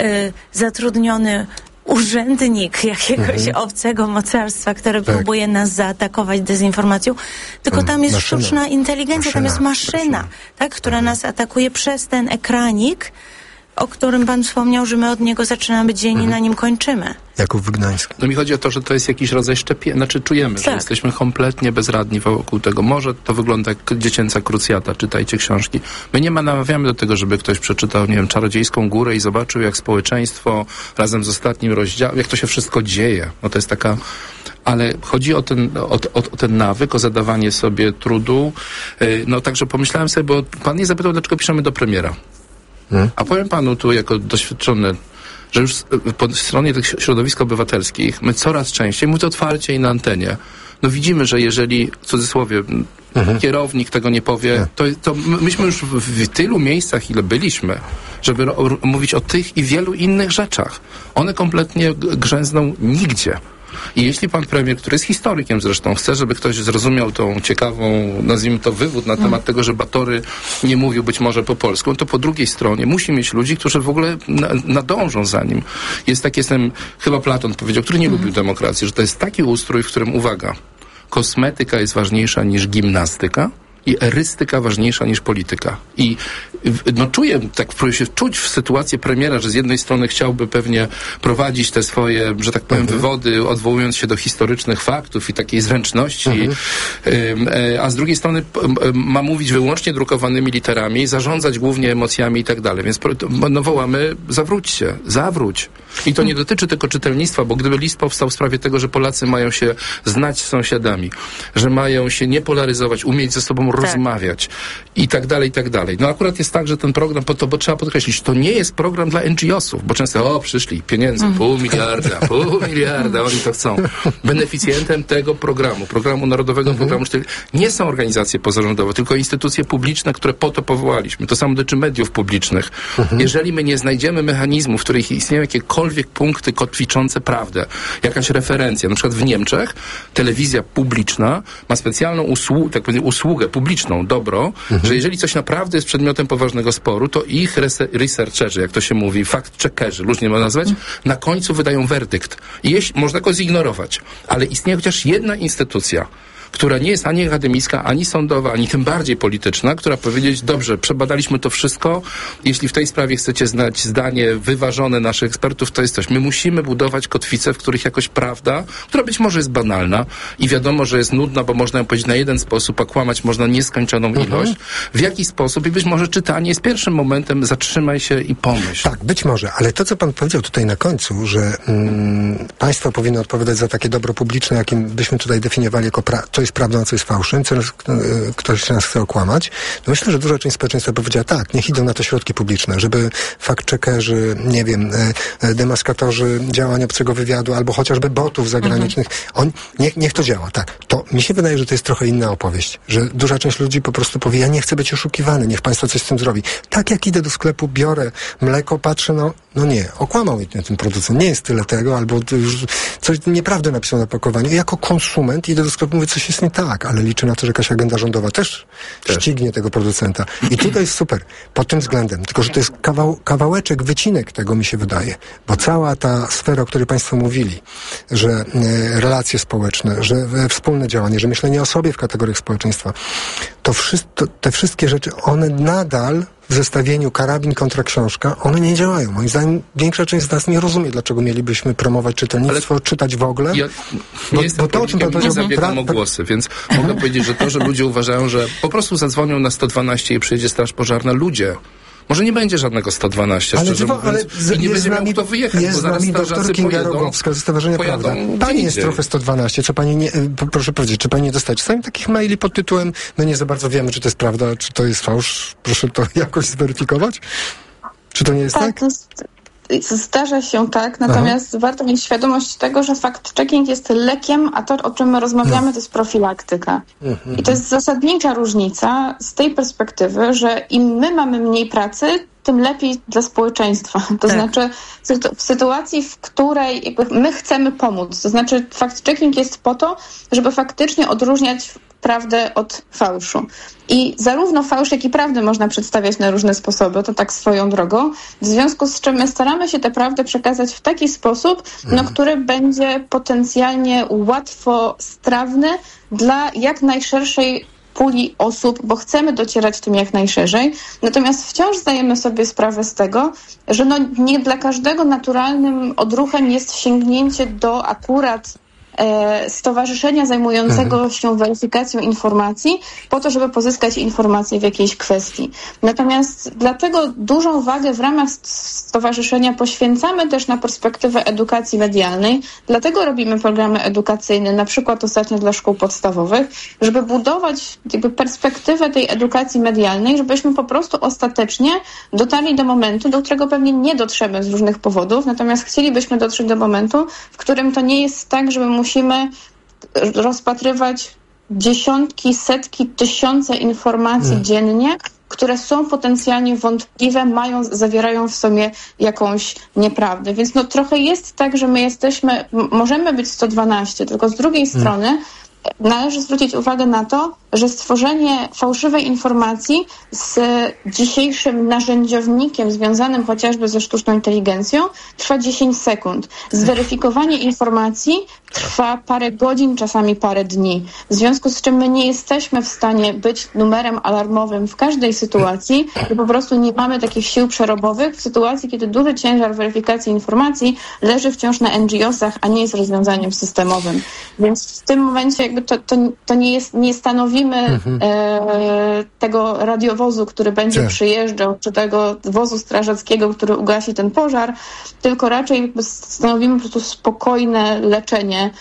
zatrudniony urzędnik jakiegoś obcego mocarstwa, które próbuje nas zaatakować dezinformacją, tylko tam jest sztuczna inteligencja, tam jest maszyna, tak, która nas atakuje przez ten ekranik, o którym pan wspomniał, że my od niego zaczynamy dzień i na nim kończymy. Jakub Wygnański. No mi chodzi o to, że to jest jakiś rodzaj szczepienia, znaczy czujemy, że jesteśmy kompletnie bezradni wokół tego. Może to wygląda jak dziecięca krucjata, czytajcie książki. My nie namawiamy do tego, żeby ktoś przeczytał, nie wiem, Czarodziejską Górę i zobaczył, jak społeczeństwo razem z ostatnim rozdziałem, jak to się wszystko dzieje. No to jest taka... Ale chodzi o ten nawyk, o zadawanie sobie trudu. No także pomyślałem sobie, bo pan nie zapytał, dlaczego piszemy do premiera. A powiem panu tu jako doświadczony, że już po stronie tych środowisk obywatelskich my coraz częściej, mówię to otwarcie i na antenie, no widzimy, że jeżeli, w cudzysłowie, kierownik tego nie powie, to myśmy już w tylu miejscach, ile byliśmy, żeby mówić o tych i wielu innych rzeczach. One kompletnie grzęzną nigdzie. I jeśli pan premier, który jest historykiem zresztą, chce, żeby ktoś zrozumiał tą ciekawą, nazwijmy to, wywód na temat tego, że Batory nie mówił być może po polsku, to po drugiej stronie musi mieć ludzi, którzy w ogóle nadążą za nim. Jest taki, chyba Platon powiedział, który nie lubił demokracji, że to jest taki ustrój, w którym, uwaga, kosmetyka jest ważniejsza niż gimnastyka i erystyka ważniejsza niż polityka. I no czuję, tak próbuję się wczuć w sytuację premiera, że z jednej strony chciałby pewnie prowadzić te swoje, że tak powiem, wywody, odwołując się do historycznych faktów i takiej zręczności, a z drugiej strony ma mówić wyłącznie drukowanymi literami, zarządzać głównie emocjami i tak dalej. Więc no wołamy, zawróć. I to nie dotyczy tylko czytelnictwa, bo gdyby list powstał w sprawie tego, że Polacy mają się znać z sąsiadami, że mają się nie polaryzować, umieć ze sobą rozmawiać i tak dalej. No akurat jest tak, że ten program, bo trzeba podkreślić, to nie jest program dla NGO-sów, bo często, przyszli, pieniędzy, pół miliarda, oni to chcą. Beneficjentem tego programu Narodowego Programu nie są organizacje pozarządowe, tylko instytucje publiczne, które po to powołaliśmy. To samo dotyczy mediów publicznych. Jeżeli my nie znajdziemy mechanizmów, w których istnieją jakiekolwiek punkty kotwiczące prawdę, jakaś referencja, na przykład w Niemczech telewizja publiczna ma specjalną usługę publiczną, że jeżeli coś naprawdę jest przedmiotem poważnego sporu, to ich researcherzy, jak to się mówi, fact-checkerzy, różnie można nazwać, na końcu wydają werdykt. I można go zignorować. Ale istnieje chociaż jedna instytucja, która nie jest ani akademicka, ani sądowa, ani tym bardziej polityczna, która powiedzieć, dobrze, przebadaliśmy to wszystko, jeśli w tej sprawie chcecie znać zdanie wyważone naszych ekspertów, to jest coś. My musimy budować kotwice, w których jakoś prawda, która być może jest banalna i wiadomo, że jest nudna, bo można ją powiedzieć na jeden sposób, a kłamać można nieskończoną ilość. W jaki sposób i być może czytanie jest pierwszym momentem, zatrzymaj się i pomyśl. Tak, być może, ale to, co pan powiedział tutaj na końcu, że państwo powinno odpowiadać za takie dobro publiczne, jakim byśmy tutaj definiowali jako co jest prawdą, a co jest fałszem, co ktoś nas chce okłamać. No myślę, że duża część społeczeństwa powiedziała tak, niech idą na to środki publiczne, żeby fact-checkerzy, nie wiem, demaskatorzy działań obcego wywiadu, albo chociażby botów zagranicznych, niech to działa, tak. To mi się wydaje, że to jest trochę inna opowieść, że duża część ludzi po prostu powie, ja nie chcę być oszukiwany, niech państwo coś z tym zrobi. Tak jak idę do sklepu, biorę mleko, patrzę, no nie, okłamał mnie ten producent, nie jest tyle tego, albo już coś nieprawdę napisał na pakowaniu. Jako konsument idę do sklepu, mówię, coś jest nie tak, ale liczę na to, że jakaś agenda rządowa też ścignie tego producenta. I tutaj jest super, pod tym względem. Tylko, że to jest kawałeczek, wycinek tego, mi się wydaje. Bo cała ta sfera, o której państwo mówili, że relacje społeczne, że wspólne działanie, że myślenie o sobie w kategoriach społeczeństwa, te wszystkie rzeczy, one nadal w zestawieniu karabin kontra książka, one nie działają. Moim zdaniem większa część z nas nie rozumie, dlaczego mielibyśmy promować czytelnictwo, czytać w ogóle. Ja nie zabiegam o głosy, więc mogę powiedzieć, że to, że ludzie uważają, że po prostu zadzwonią na 112 i przyjedzie straż pożarna, ludzie. Może nie będzie żadnego 112, szczerze mówiąc, i nie będzie miał kto wyjechać, jest bo zaraz doktor Kinga Rogowska ze Stowarzyszenia Prawda. Pani jest trochę 112, co pani nie, proszę powiedzieć, czy pani nie dostaje czasami takich maili pod tytułem, no nie za bardzo wiemy, czy to jest prawda, czy to jest fałsz, proszę to jakoś zweryfikować? Czy to nie jest tak? Zdarza się tak, natomiast warto mieć świadomość tego, że fact-checking jest lekiem, a to, o czym my rozmawiamy, to jest profilaktyka. I to jest zasadnicza różnica z tej perspektywy, że im my mamy mniej pracy, tym lepiej dla społeczeństwa. To znaczy w sytuacji, w której jakby my chcemy pomóc. To znaczy fact-checking jest po to, żeby faktycznie odróżniać prawdę od fałszu. I zarówno fałsz, jak i prawdę można przedstawiać na różne sposoby, to tak swoją drogą, w związku z czym my staramy się tę prawdę przekazać w taki sposób, który będzie potencjalnie łatwostrawny dla jak najszerszej puli osób, bo chcemy docierać tym jak najszerzej. Natomiast wciąż zdajemy sobie sprawę z tego, że nie dla każdego naturalnym odruchem jest sięgnięcie do akurat stowarzyszenia zajmującego się weryfikacją informacji po to, żeby pozyskać informacje w jakiejś kwestii. Natomiast dlatego dużą wagę w ramach stowarzyszenia poświęcamy też na perspektywę edukacji medialnej. Dlatego robimy programy edukacyjne, na przykład ostatnio dla szkół podstawowych, żeby budować jakby perspektywę tej edukacji medialnej, żebyśmy po prostu ostatecznie dotarli do momentu, do którego pewnie nie dotrzemy z różnych powodów, natomiast chcielibyśmy dotrzeć do momentu, w którym to nie jest tak, że musimy rozpatrywać dziesiątki, setki, tysiące informacji dziennie, które są potencjalnie wątpliwe, zawierają w sobie jakąś nieprawdę. Więc trochę jest tak, że my możemy być 112, tylko z drugiej strony należy zwrócić uwagę na to, że stworzenie fałszywej informacji z dzisiejszym narzędziownikiem związanym chociażby ze sztuczną inteligencją trwa 10 sekund. Zweryfikowanie informacji trwa parę godzin, czasami parę dni. W związku z czym my nie jesteśmy w stanie być numerem alarmowym w każdej sytuacji, bo po prostu nie mamy takich sił przerobowych w sytuacji, kiedy duży ciężar weryfikacji informacji leży wciąż na NGO-sach, a nie jest rozwiązaniem systemowym. Więc w tym momencie jakby to nie stanowimy tego radiowozu, który będzie przyjeżdżał, czy tego wozu strażackiego, który ugasi ten pożar, tylko raczej jakby stanowimy po prostu spokojne leczenie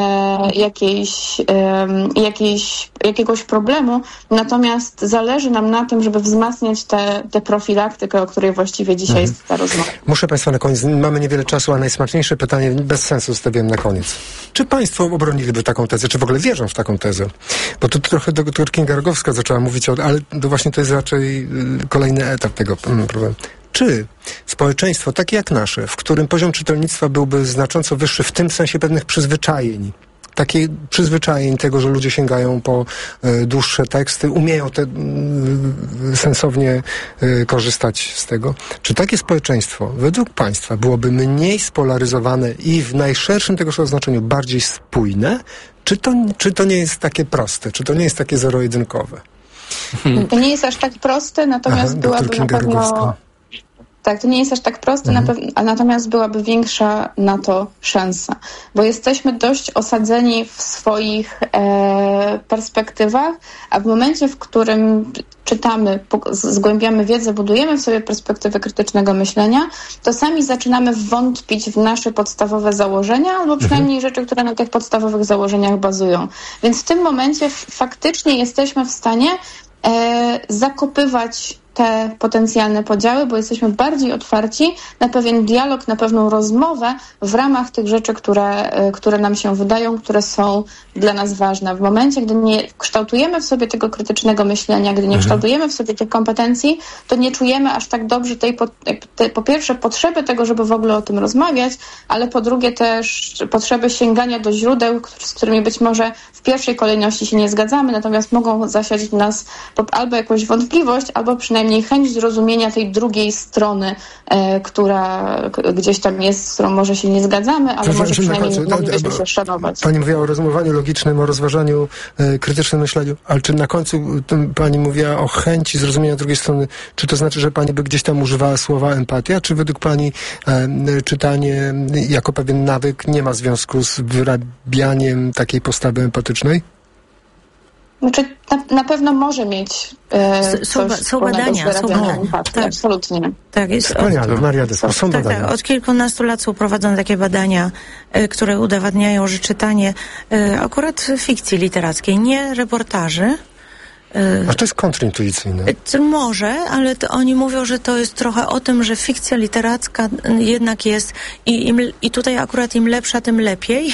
jakiegoś problemu. Natomiast zależy nam na tym, żeby wzmacniać tę profilaktykę, o której właściwie dzisiaj jest ta rozmowa. Muszę Państwa na koniec, mamy niewiele czasu, a najsmaczniejsze pytanie bez sensu zostawiłem na koniec. Czy Państwo obroniliby taką tezę, czy w ogóle wierzą w taką tezę? Bo tu trochę dr Kinga Rogowska zaczęła mówić ale właśnie to jest raczej kolejny etap tego problemu. Czy społeczeństwo takie jak nasze, w którym poziom czytelnictwa byłby znacząco wyższy w tym sensie pewnych przyzwyczajeń, takie przyzwyczajeń tego, że ludzie sięgają po dłuższe teksty, umieją sensownie korzystać z tego. Czy takie społeczeństwo według Państwa byłoby mniej spolaryzowane i w najszerszym tego słowa znaczeniu bardziej spójne? Czy to nie jest takie proste? Czy to nie jest takie zero-jedynkowe? To nie jest aż tak proste, natomiast byłaby na pewno... Tak, to nie jest aż tak proste, natomiast byłaby większa na to szansa, bo jesteśmy dość osadzeni w swoich perspektywach, a w momencie, w którym czytamy, zgłębiamy wiedzę, budujemy w sobie perspektywę krytycznego myślenia, to sami zaczynamy wątpić w nasze podstawowe założenia, albo przynajmniej rzeczy, które na tych podstawowych założeniach bazują. Więc w tym momencie faktycznie jesteśmy w stanie zakopywać te potencjalne podziały, bo jesteśmy bardziej otwarci na pewien dialog, na pewną rozmowę w ramach tych rzeczy, które nam się wydają, które są dla nas ważne. W momencie, gdy nie kształtujemy w sobie tego krytycznego myślenia, gdy nie kształtujemy w sobie tych kompetencji, to nie czujemy aż tak dobrze po pierwsze potrzeby tego, żeby w ogóle o tym rozmawiać, ale po drugie też potrzeby sięgania do źródeł, z którymi być może w pierwszej kolejności się nie zgadzamy, natomiast mogą zasiać w nas albo jakąś wątpliwość, albo przynajmniej chęć zrozumienia tej drugiej strony, która gdzieś tam jest, z którą może się nie zgadzamy, ale może przynajmniej moglibyśmy się szanować. Pani mówiła o rozmowaniu logicznym, o rozważaniu, krytycznym myśleniu, ale czy na końcu Pani mówiła o chęci zrozumienia drugiej strony, czy to znaczy, że Pani by gdzieś tam używała słowa empatia, czy według Pani czytanie jako pewien nawyk nie ma związku z wyrabianiem takiej postawy empatycznej? Znaczy, na pewno może mieć są badania. Tak, absolutnie. Tak, jest są badania. Tak, od kilkunastu lat są prowadzone takie badania, które udowadniają, że czytanie akurat fikcji literackiej, nie reportaży. A to jest kontrintuicyjne. Może, ale oni mówią, że to jest trochę o tym, że fikcja literacka jednak jest i tutaj akurat im lepsza, tym lepiej.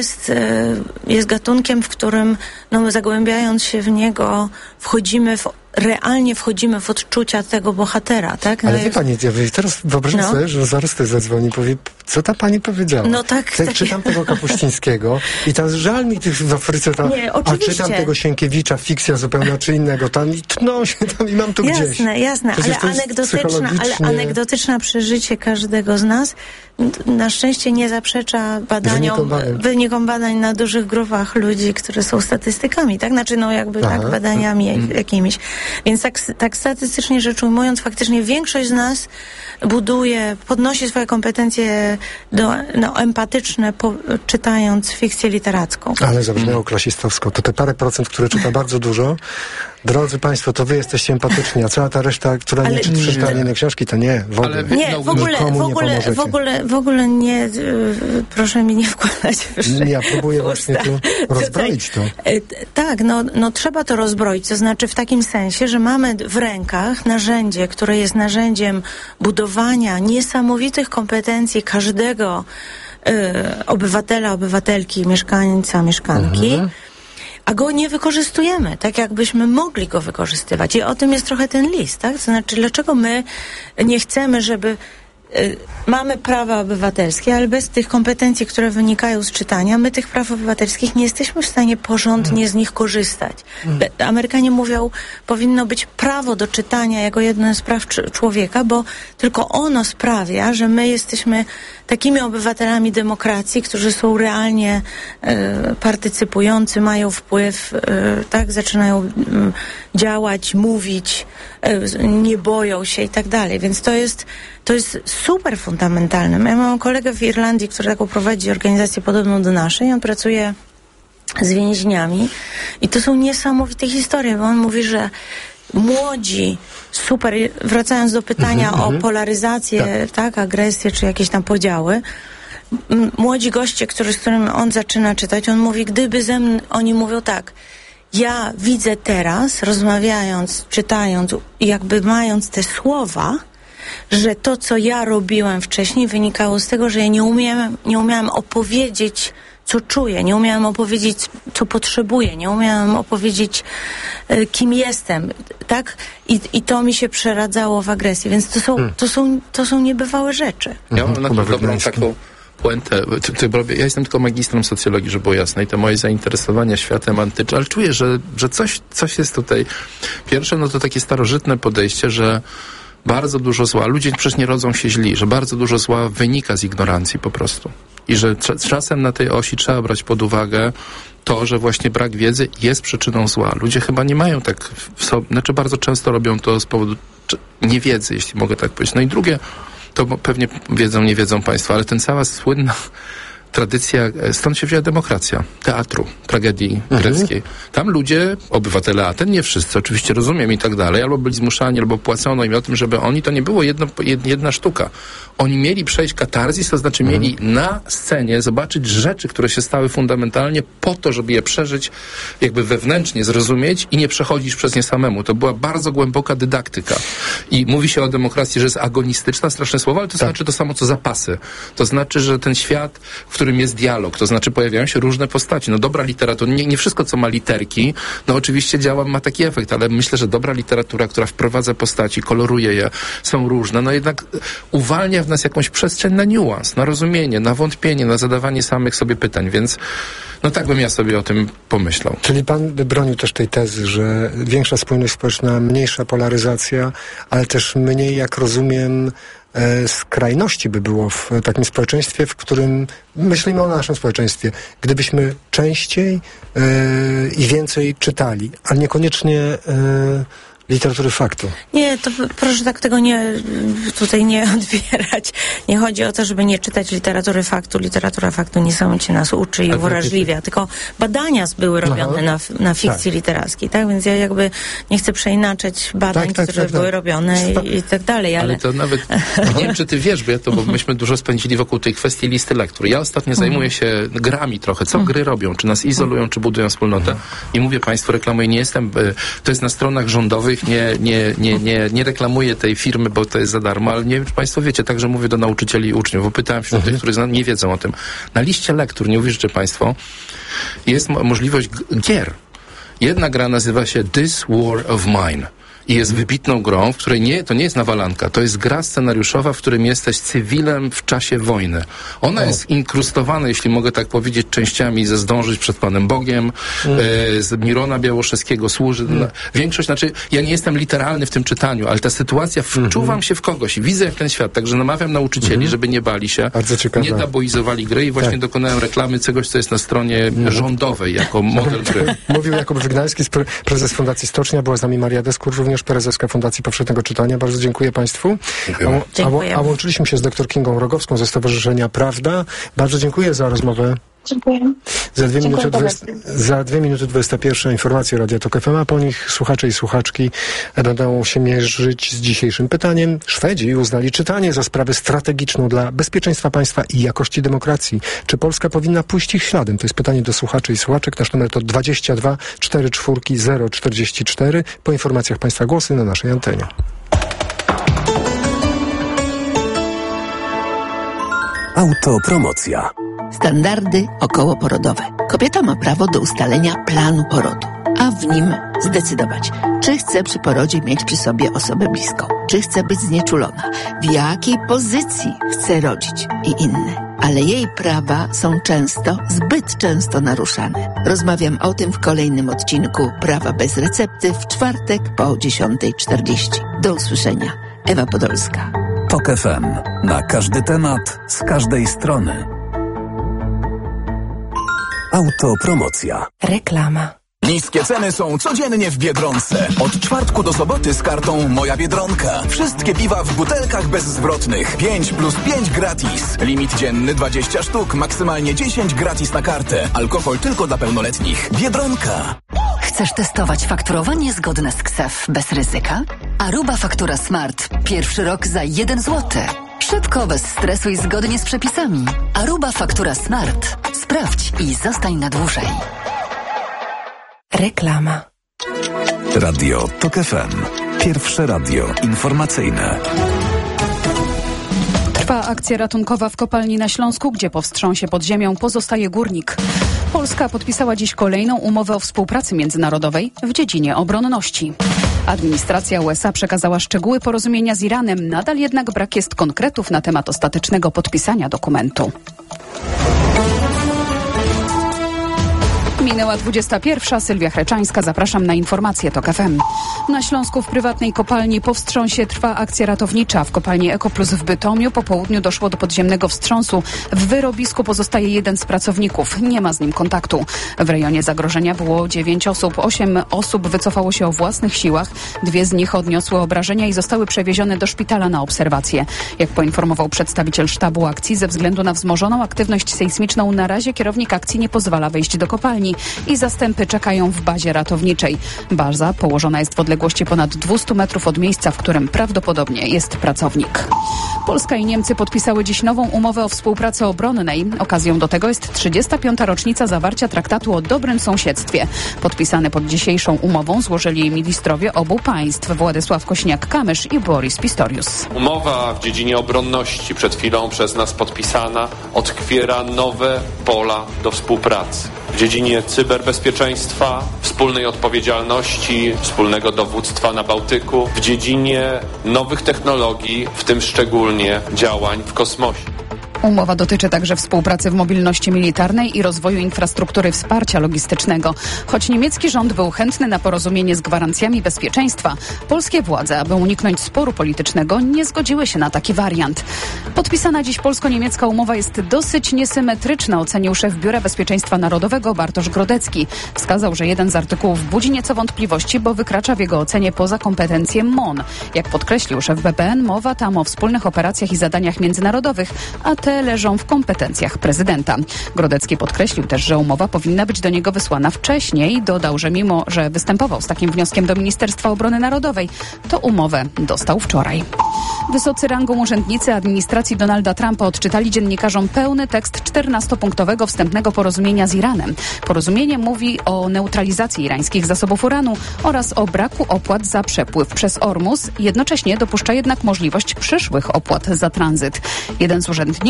Jest gatunkiem, w którym zagłębiając się w niego, wchodzimy w realnie wchodzimy w odczucia tego bohatera, tak? Ale wie pani, ja teraz wyobrażam sobie, że zaraz ktoś zadzwoni i powie, co ta pani powiedziała? No tak. Jak czytam tego Kapuścińskiego i tam żal mi tych w Afryce, a czytam tego Sienkiewicza, fikcja zupełna czy innego, tam i tną się tam i mam to gdzieś. Jasne, ale anegdotyczne przeżycie każdego z nas na szczęście nie zaprzecza wynikom badań na dużych grupach ludzi, które są statystykami, tak? Znaczy, badaniami jakimiś. Więc tak statystycznie rzecz ujmując, faktycznie większość z nas podnosi swoje kompetencje empatyczne, czytając fikcję literacką. Ale zabrzmiało klasistowsko. To te parę procent, które czyta bardzo dużo. Drodzy Państwo, to wy jesteście empatyczni, a cała ta reszta, która nie czyta inne książki, to nie. W ogóle nie, proszę mi nie wkładać w Ja próbuję właśnie tu rozbroić to. Tak, trzeba to rozbroić, to znaczy w takim sensie, że mamy w rękach narzędzie, które jest narzędziem budowania niesamowitych kompetencji każdego obywatela, obywatelki, mieszkańca, mieszkanki, a go nie wykorzystujemy, tak jakbyśmy mogli go wykorzystywać. I o tym jest trochę ten list, tak? To znaczy, dlaczego my nie chcemy, żeby mamy prawa obywatelskie, ale bez tych kompetencji, które wynikają z czytania, my tych praw obywatelskich nie jesteśmy w stanie porządnie z nich korzystać. Amerykanie mówią, powinno być prawo do czytania jako jedno z praw człowieka, bo tylko ono sprawia, że my jesteśmy takimi obywatelami demokracji, którzy są realnie partycypujący, mają wpływ, tak, zaczynają działać, mówić, nie boją się i tak dalej. Więc to jest super fundamentalne. Ja mam kolegę w Irlandii, który taką prowadzi organizację podobną do naszej. On pracuje z więźniami i to są niesamowite historie, bo on mówi, że młodzi, wracając do pytania o polaryzację, tak, agresję, czy jakieś tam podziały, młodzi goście, z którym on zaczyna czytać, on mówi, oni mówią tak, ja widzę teraz, rozmawiając, czytając, jakby mając te słowa, że to, co ja robiłem wcześniej, wynikało z tego, że ja nie umiałem opowiedzieć, co czuję, nie umiałem opowiedzieć, co potrzebuję, nie umiałem opowiedzieć, kim jestem, tak? I to mi się przeradzało w agresję, więc to są niebywałe rzeczy. Ja mam na to dobrą taką puentę. Ja jestem tylko magistrem socjologii, żeby było jasne, i to moje zainteresowanie światem antycznym, ale czuję, że coś jest tutaj. Pierwsze, to takie starożytne podejście, że bardzo dużo zła, ludzie przecież nie rodzą się źli, że bardzo dużo zła wynika z ignorancji po prostu. I że czasem na tej osi trzeba brać pod uwagę to, że właśnie brak wiedzy jest przyczyną zła. Ludzie chyba nie mają tak w sobie, znaczy bardzo często robią to z powodu niewiedzy, jeśli mogę tak powiedzieć. No i drugie, to pewnie nie wiedzą Państwo, ale ten cała słynna tradycja, stąd się wzięła demokracja, teatru, tragedii greckiej. Tam ludzie, obywatele Aten, nie wszyscy, oczywiście rozumiem i tak dalej, albo byli zmuszani, albo płacono im o tym, żeby oni, to nie było jedna sztuka. Oni mieli przejść katarzis, to znaczy mieli na scenie zobaczyć rzeczy, które się stały fundamentalnie po to, żeby je przeżyć jakby wewnętrznie, zrozumieć i nie przechodzić przez nie samemu. To była bardzo głęboka dydaktyka. I mówi się o demokracji, że jest agonistyczna, straszne słowo, ale to znaczy to samo, co zapasy. To znaczy, że ten świat, w którym jest dialog, to znaczy pojawiają się różne postaci. Dobra literatura, nie wszystko, co ma literki, oczywiście ma taki efekt, ale myślę, że dobra literatura, która wprowadza postaci, koloruje je, są różne, jednak uwalnia w nas jakąś przestrzeń na niuans, na rozumienie, na wątpienie, na zadawanie samych sobie pytań, więc tak bym ja sobie o tym pomyślał. Czyli pan bronił też tej tezy, że większa spójność społeczna, mniejsza polaryzacja, ale też mniej, jak rozumiem, skrajności by było w takim społeczeństwie, w którym myślimy o naszym społeczeństwie. Gdybyśmy częściej i więcej czytali, a niekoniecznie literatury faktu. Nie, to proszę tak tego tutaj nie odbierać. Nie chodzi o to, żeby nie czytać literatury faktu. Literatura faktu niesamowicie nas uczy i uwrażliwia. Tylko badania były robione na fikcji literackiej, tak? Więc ja jakby nie chcę przeinaczać badań, które były robione i tak dalej. Ale to nawet, nie wiem, czy ty wiesz, bo myśmy dużo spędzili wokół tej kwestii listy lektur. Ja ostatnio zajmuję się grami trochę. Co gry robią? Czy nas izolują, czy budują wspólnotę? I mówię Państwu, reklamuję, nie jestem, to jest na stronach rządowych, nie reklamuję tej firmy, bo to jest za darmo, ale nie wiem, czy Państwo wiecie, także mówię do nauczycieli i uczniów, bo pytałem wśród tych, którzy nie wiedzą o tym. Na liście lektur, nie uwierzycie Państwo, jest możliwość gier. Jedna gra nazywa się This War of Mine. i jest wybitną grą, w której to nie jest nawalanka, to jest gra scenariuszowa, w którym jesteś cywilem w czasie wojny. Ona jest inkrustowana, jeśli mogę tak powiedzieć, częściami ze Zdążyć przed Panem Bogiem, z Mirona Białoszewskiego służy. Większość, ja nie jestem literalny w tym czytaniu, ale ta sytuacja, wczuwam się w kogoś i widzę jak ten świat, także namawiam nauczycieli, żeby nie bali się, nie tabuizowali gry i właśnie dokonałem reklamy czegoś, co jest na stronie rządowej jako model gry. Mówił Jakub Wygnalski, prezes Fundacji Stocznia, była z nami Maria Deskur, również prezeska Fundacji Powszechnego Czytania. Bardzo dziękuję Państwu. A łączyliśmy się z dr Kingą Rogowską ze Stowarzyszenia Prawda. Bardzo dziękuję za rozmowę. Dziękuję. Za 2 minuty 21 informacje Radia Tok FM, a po nich słuchacze i słuchaczki będą się mierzyć z dzisiejszym pytaniem. Szwedzi uznali czytanie za sprawę strategiczną dla bezpieczeństwa państwa i jakości demokracji. Czy Polska powinna pójść ich śladem? To jest pytanie do słuchaczy i słuchaczek. Nasz numer to 22 44 044. Po informacjach Państwa głosy na naszej antenie. Autopromocja. Standardy okołoporodowe. Kobieta ma prawo do ustalenia planu porodu, a w nim zdecydować, czy chce przy porodzie mieć przy sobie osobę bliską, czy chce być znieczulona, w jakiej pozycji chce rodzić i inne. Ale jej prawa są zbyt często naruszane. Rozmawiam o tym w kolejnym odcinku Prawa bez recepty w czwartek po 10:40. Do usłyszenia. Ewa Podolska. Tok FM. Na każdy temat, z każdej strony. Autopromocja. Reklama. Niskie ceny są codziennie w Biedronce. Od czwartku do soboty z kartą Moja Biedronka. Wszystkie piwa w butelkach bezzwrotnych. 5+5 gratis. Limit dzienny 20 sztuk, maksymalnie 10 gratis na kartę. Alkohol tylko dla pełnoletnich. Biedronka. Chcesz testować fakturowanie zgodne z KSEF bez ryzyka? Aruba Faktura Smart. Pierwszy rok za 1 zł. Szybko, bez stresu i zgodnie z przepisami. Aruba Faktura Smart. Sprawdź i zostań na dłużej. Reklama. Radio Tok FM. Pierwsze radio informacyjne. Trwa akcja ratunkowa w kopalni na Śląsku, gdzie po wstrząsie pod ziemią pozostaje górnik. Polska podpisała dziś kolejną umowę o współpracy międzynarodowej w dziedzinie obronności. Administracja USA przekazała szczegóły porozumienia z Iranem, nadal jednak brak jest konkretów na temat ostatecznego podpisania dokumentu. Minęła 21. Sylwia Chreczańska. Zapraszam na informacje TOK FM. Na Śląsku w prywatnej kopalni po wstrząsie trwa akcja ratownicza. W kopalni Ekoplus w Bytomiu po południu doszło do podziemnego wstrząsu. W wyrobisku pozostaje 1 z pracowników. Nie ma z nim kontaktu. W rejonie zagrożenia było 9 osób. 8 osób wycofało się o własnych siłach. 2 z nich odniosły obrażenia i zostały przewiezione do szpitala na obserwację. Jak poinformował przedstawiciel sztabu akcji, ze względu na wzmożoną aktywność sejsmiczną na razie kierownik akcji nie pozwala wejść do kopalni i zastępy czekają w bazie ratowniczej. Baza położona jest w odległości ponad 200 metrów od miejsca, w którym prawdopodobnie jest pracownik. Polska i Niemcy podpisały dziś nową umowę o współpracy obronnej. Okazją do tego jest 35. rocznica zawarcia traktatu o dobrym sąsiedztwie. Podpisany pod dzisiejszą umową złożyli ministrowie obu państw Władysław Kośniak-Kamysz i Boris Pistorius. Umowa w dziedzinie obronności, przed chwilą przez nas podpisana, otwiera nowe pola do współpracy. W dziedzinie cyberbezpieczeństwa, wspólnej odpowiedzialności, wspólnego dowództwa na Bałtyku, w dziedzinie nowych technologii, w tym szczególnie działań w kosmosie. Umowa dotyczy także współpracy w mobilności militarnej i rozwoju infrastruktury wsparcia logistycznego. Choć niemiecki rząd był chętny na porozumienie z gwarancjami bezpieczeństwa, polskie władze, aby uniknąć sporu politycznego, nie zgodziły się na taki wariant. Podpisana dziś polsko-niemiecka umowa jest dosyć niesymetryczna, ocenił szef Biura Bezpieczeństwa Narodowego Bartosz Grodecki. Wskazał, że jeden z artykułów budzi nieco wątpliwości, bo wykracza w jego ocenie poza kompetencje MON. Jak podkreślił szef BBN, mowa tam o wspólnych operacjach i zadaniach międzynarodowych, a te leżą w kompetencjach prezydenta. Grodecki podkreślił też, że umowa powinna być do niego wysłana wcześniej. Dodał, że mimo, że występował z takim wnioskiem do Ministerstwa Obrony Narodowej, to umowę dostał wczoraj. Wysocy rangą urzędnicy administracji Donalda Trumpa odczytali dziennikarzom pełny tekst 14-punktowego wstępnego porozumienia z Iranem. Porozumienie mówi o neutralizacji irańskich zasobów uranu oraz o braku opłat za przepływ przez Ormus. Jednocześnie dopuszcza jednak możliwość przyszłych opłat za tranzyt. Jeden z urzędników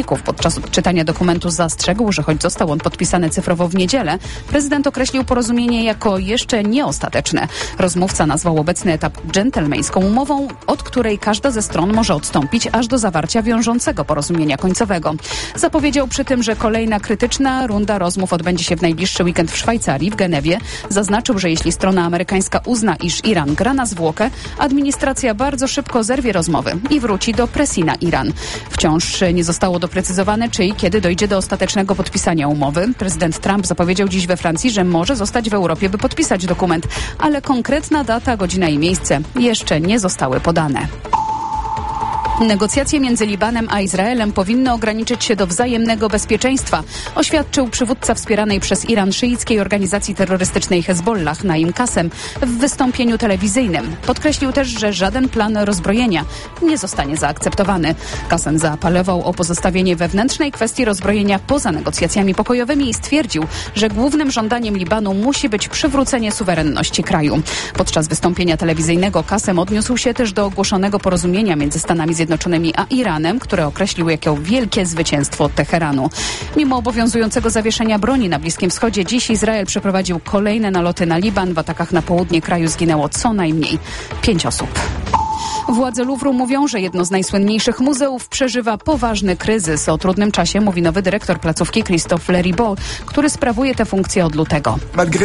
pracowników. Podczas odczytania dokumentu zastrzegł, że choć został on podpisany cyfrowo w niedzielę, prezydent określił porozumienie jako jeszcze nieostateczne. Rozmówca nazwał obecny etap dżentelmeńską umową, od której każda ze stron może odstąpić aż do zawarcia wiążącego porozumienia końcowego. Zapowiedział przy tym, że kolejna krytyczna runda rozmów odbędzie się w najbliższy weekend w Szwajcarii, w Genewie. Zaznaczył, że jeśli strona amerykańska uzna, iż Iran gra na zwłokę, administracja bardzo szybko zerwie rozmowy i wróci do presji na Iran. Wciąż nie zostało doprecyzowane, czy i kiedy dojdzie do ostatecznego podpisania umowy. Prezydent Trump zapowiedział dziś we Francji, że może zostać w Europie, by podpisać dokument, ale konkretna data, godzina i miejsce jeszcze nie zostały podane. Negocjacje między Libanem a Izraelem powinny ograniczyć się do wzajemnego bezpieczeństwa, oświadczył przywódca wspieranej przez Iran szyickiej organizacji terrorystycznej Hezbollah Naim Kasem w wystąpieniu telewizyjnym. Podkreślił też, że żaden plan rozbrojenia nie zostanie zaakceptowany. Kasem zaapelował o pozostawienie wewnętrznej kwestii rozbrojenia poza negocjacjami pokojowymi i stwierdził, że głównym żądaniem Libanu musi być przywrócenie suwerenności kraju. Podczas wystąpienia telewizyjnego Kasem odniósł się też do ogłoszonego porozumienia między Stanami Zjednoczonymi a Iranem, które określił jako wielkie zwycięstwo Teheranu. Mimo obowiązującego zawieszenia broni na Bliskim Wschodzie, dziś Izrael przeprowadził kolejne naloty na Liban. W atakach na południe kraju zginęło co najmniej 5 osób. Władze Louvru mówią, że jedno z najsłynniejszych muzeów przeżywa poważny kryzys. O trudnym czasie mówi nowy dyrektor placówki Christophe Leribaud, który sprawuje tę funkcję od lutego.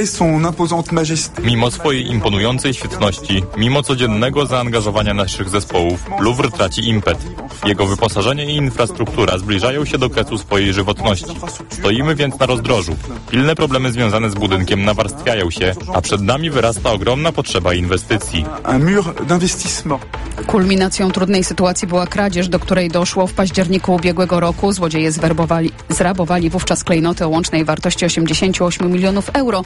Mimo swojej imponującej świetności, mimo codziennego zaangażowania naszych zespołów, Louvre traci impet. Jego wyposażenie i infrastruktura zbliżają się do kresu swojej żywotności. Stoimy więc na rozdrożu. Pilne problemy związane z budynkiem nawarstwiają się, a przed nami wyrasta ogromna potrzeba inwestycji. Kulminacją trudnej sytuacji była kradzież, do której doszło w październiku ubiegłego roku. Złodzieje zrabowali wówczas klejnoty o łącznej wartości 88 milionów euro.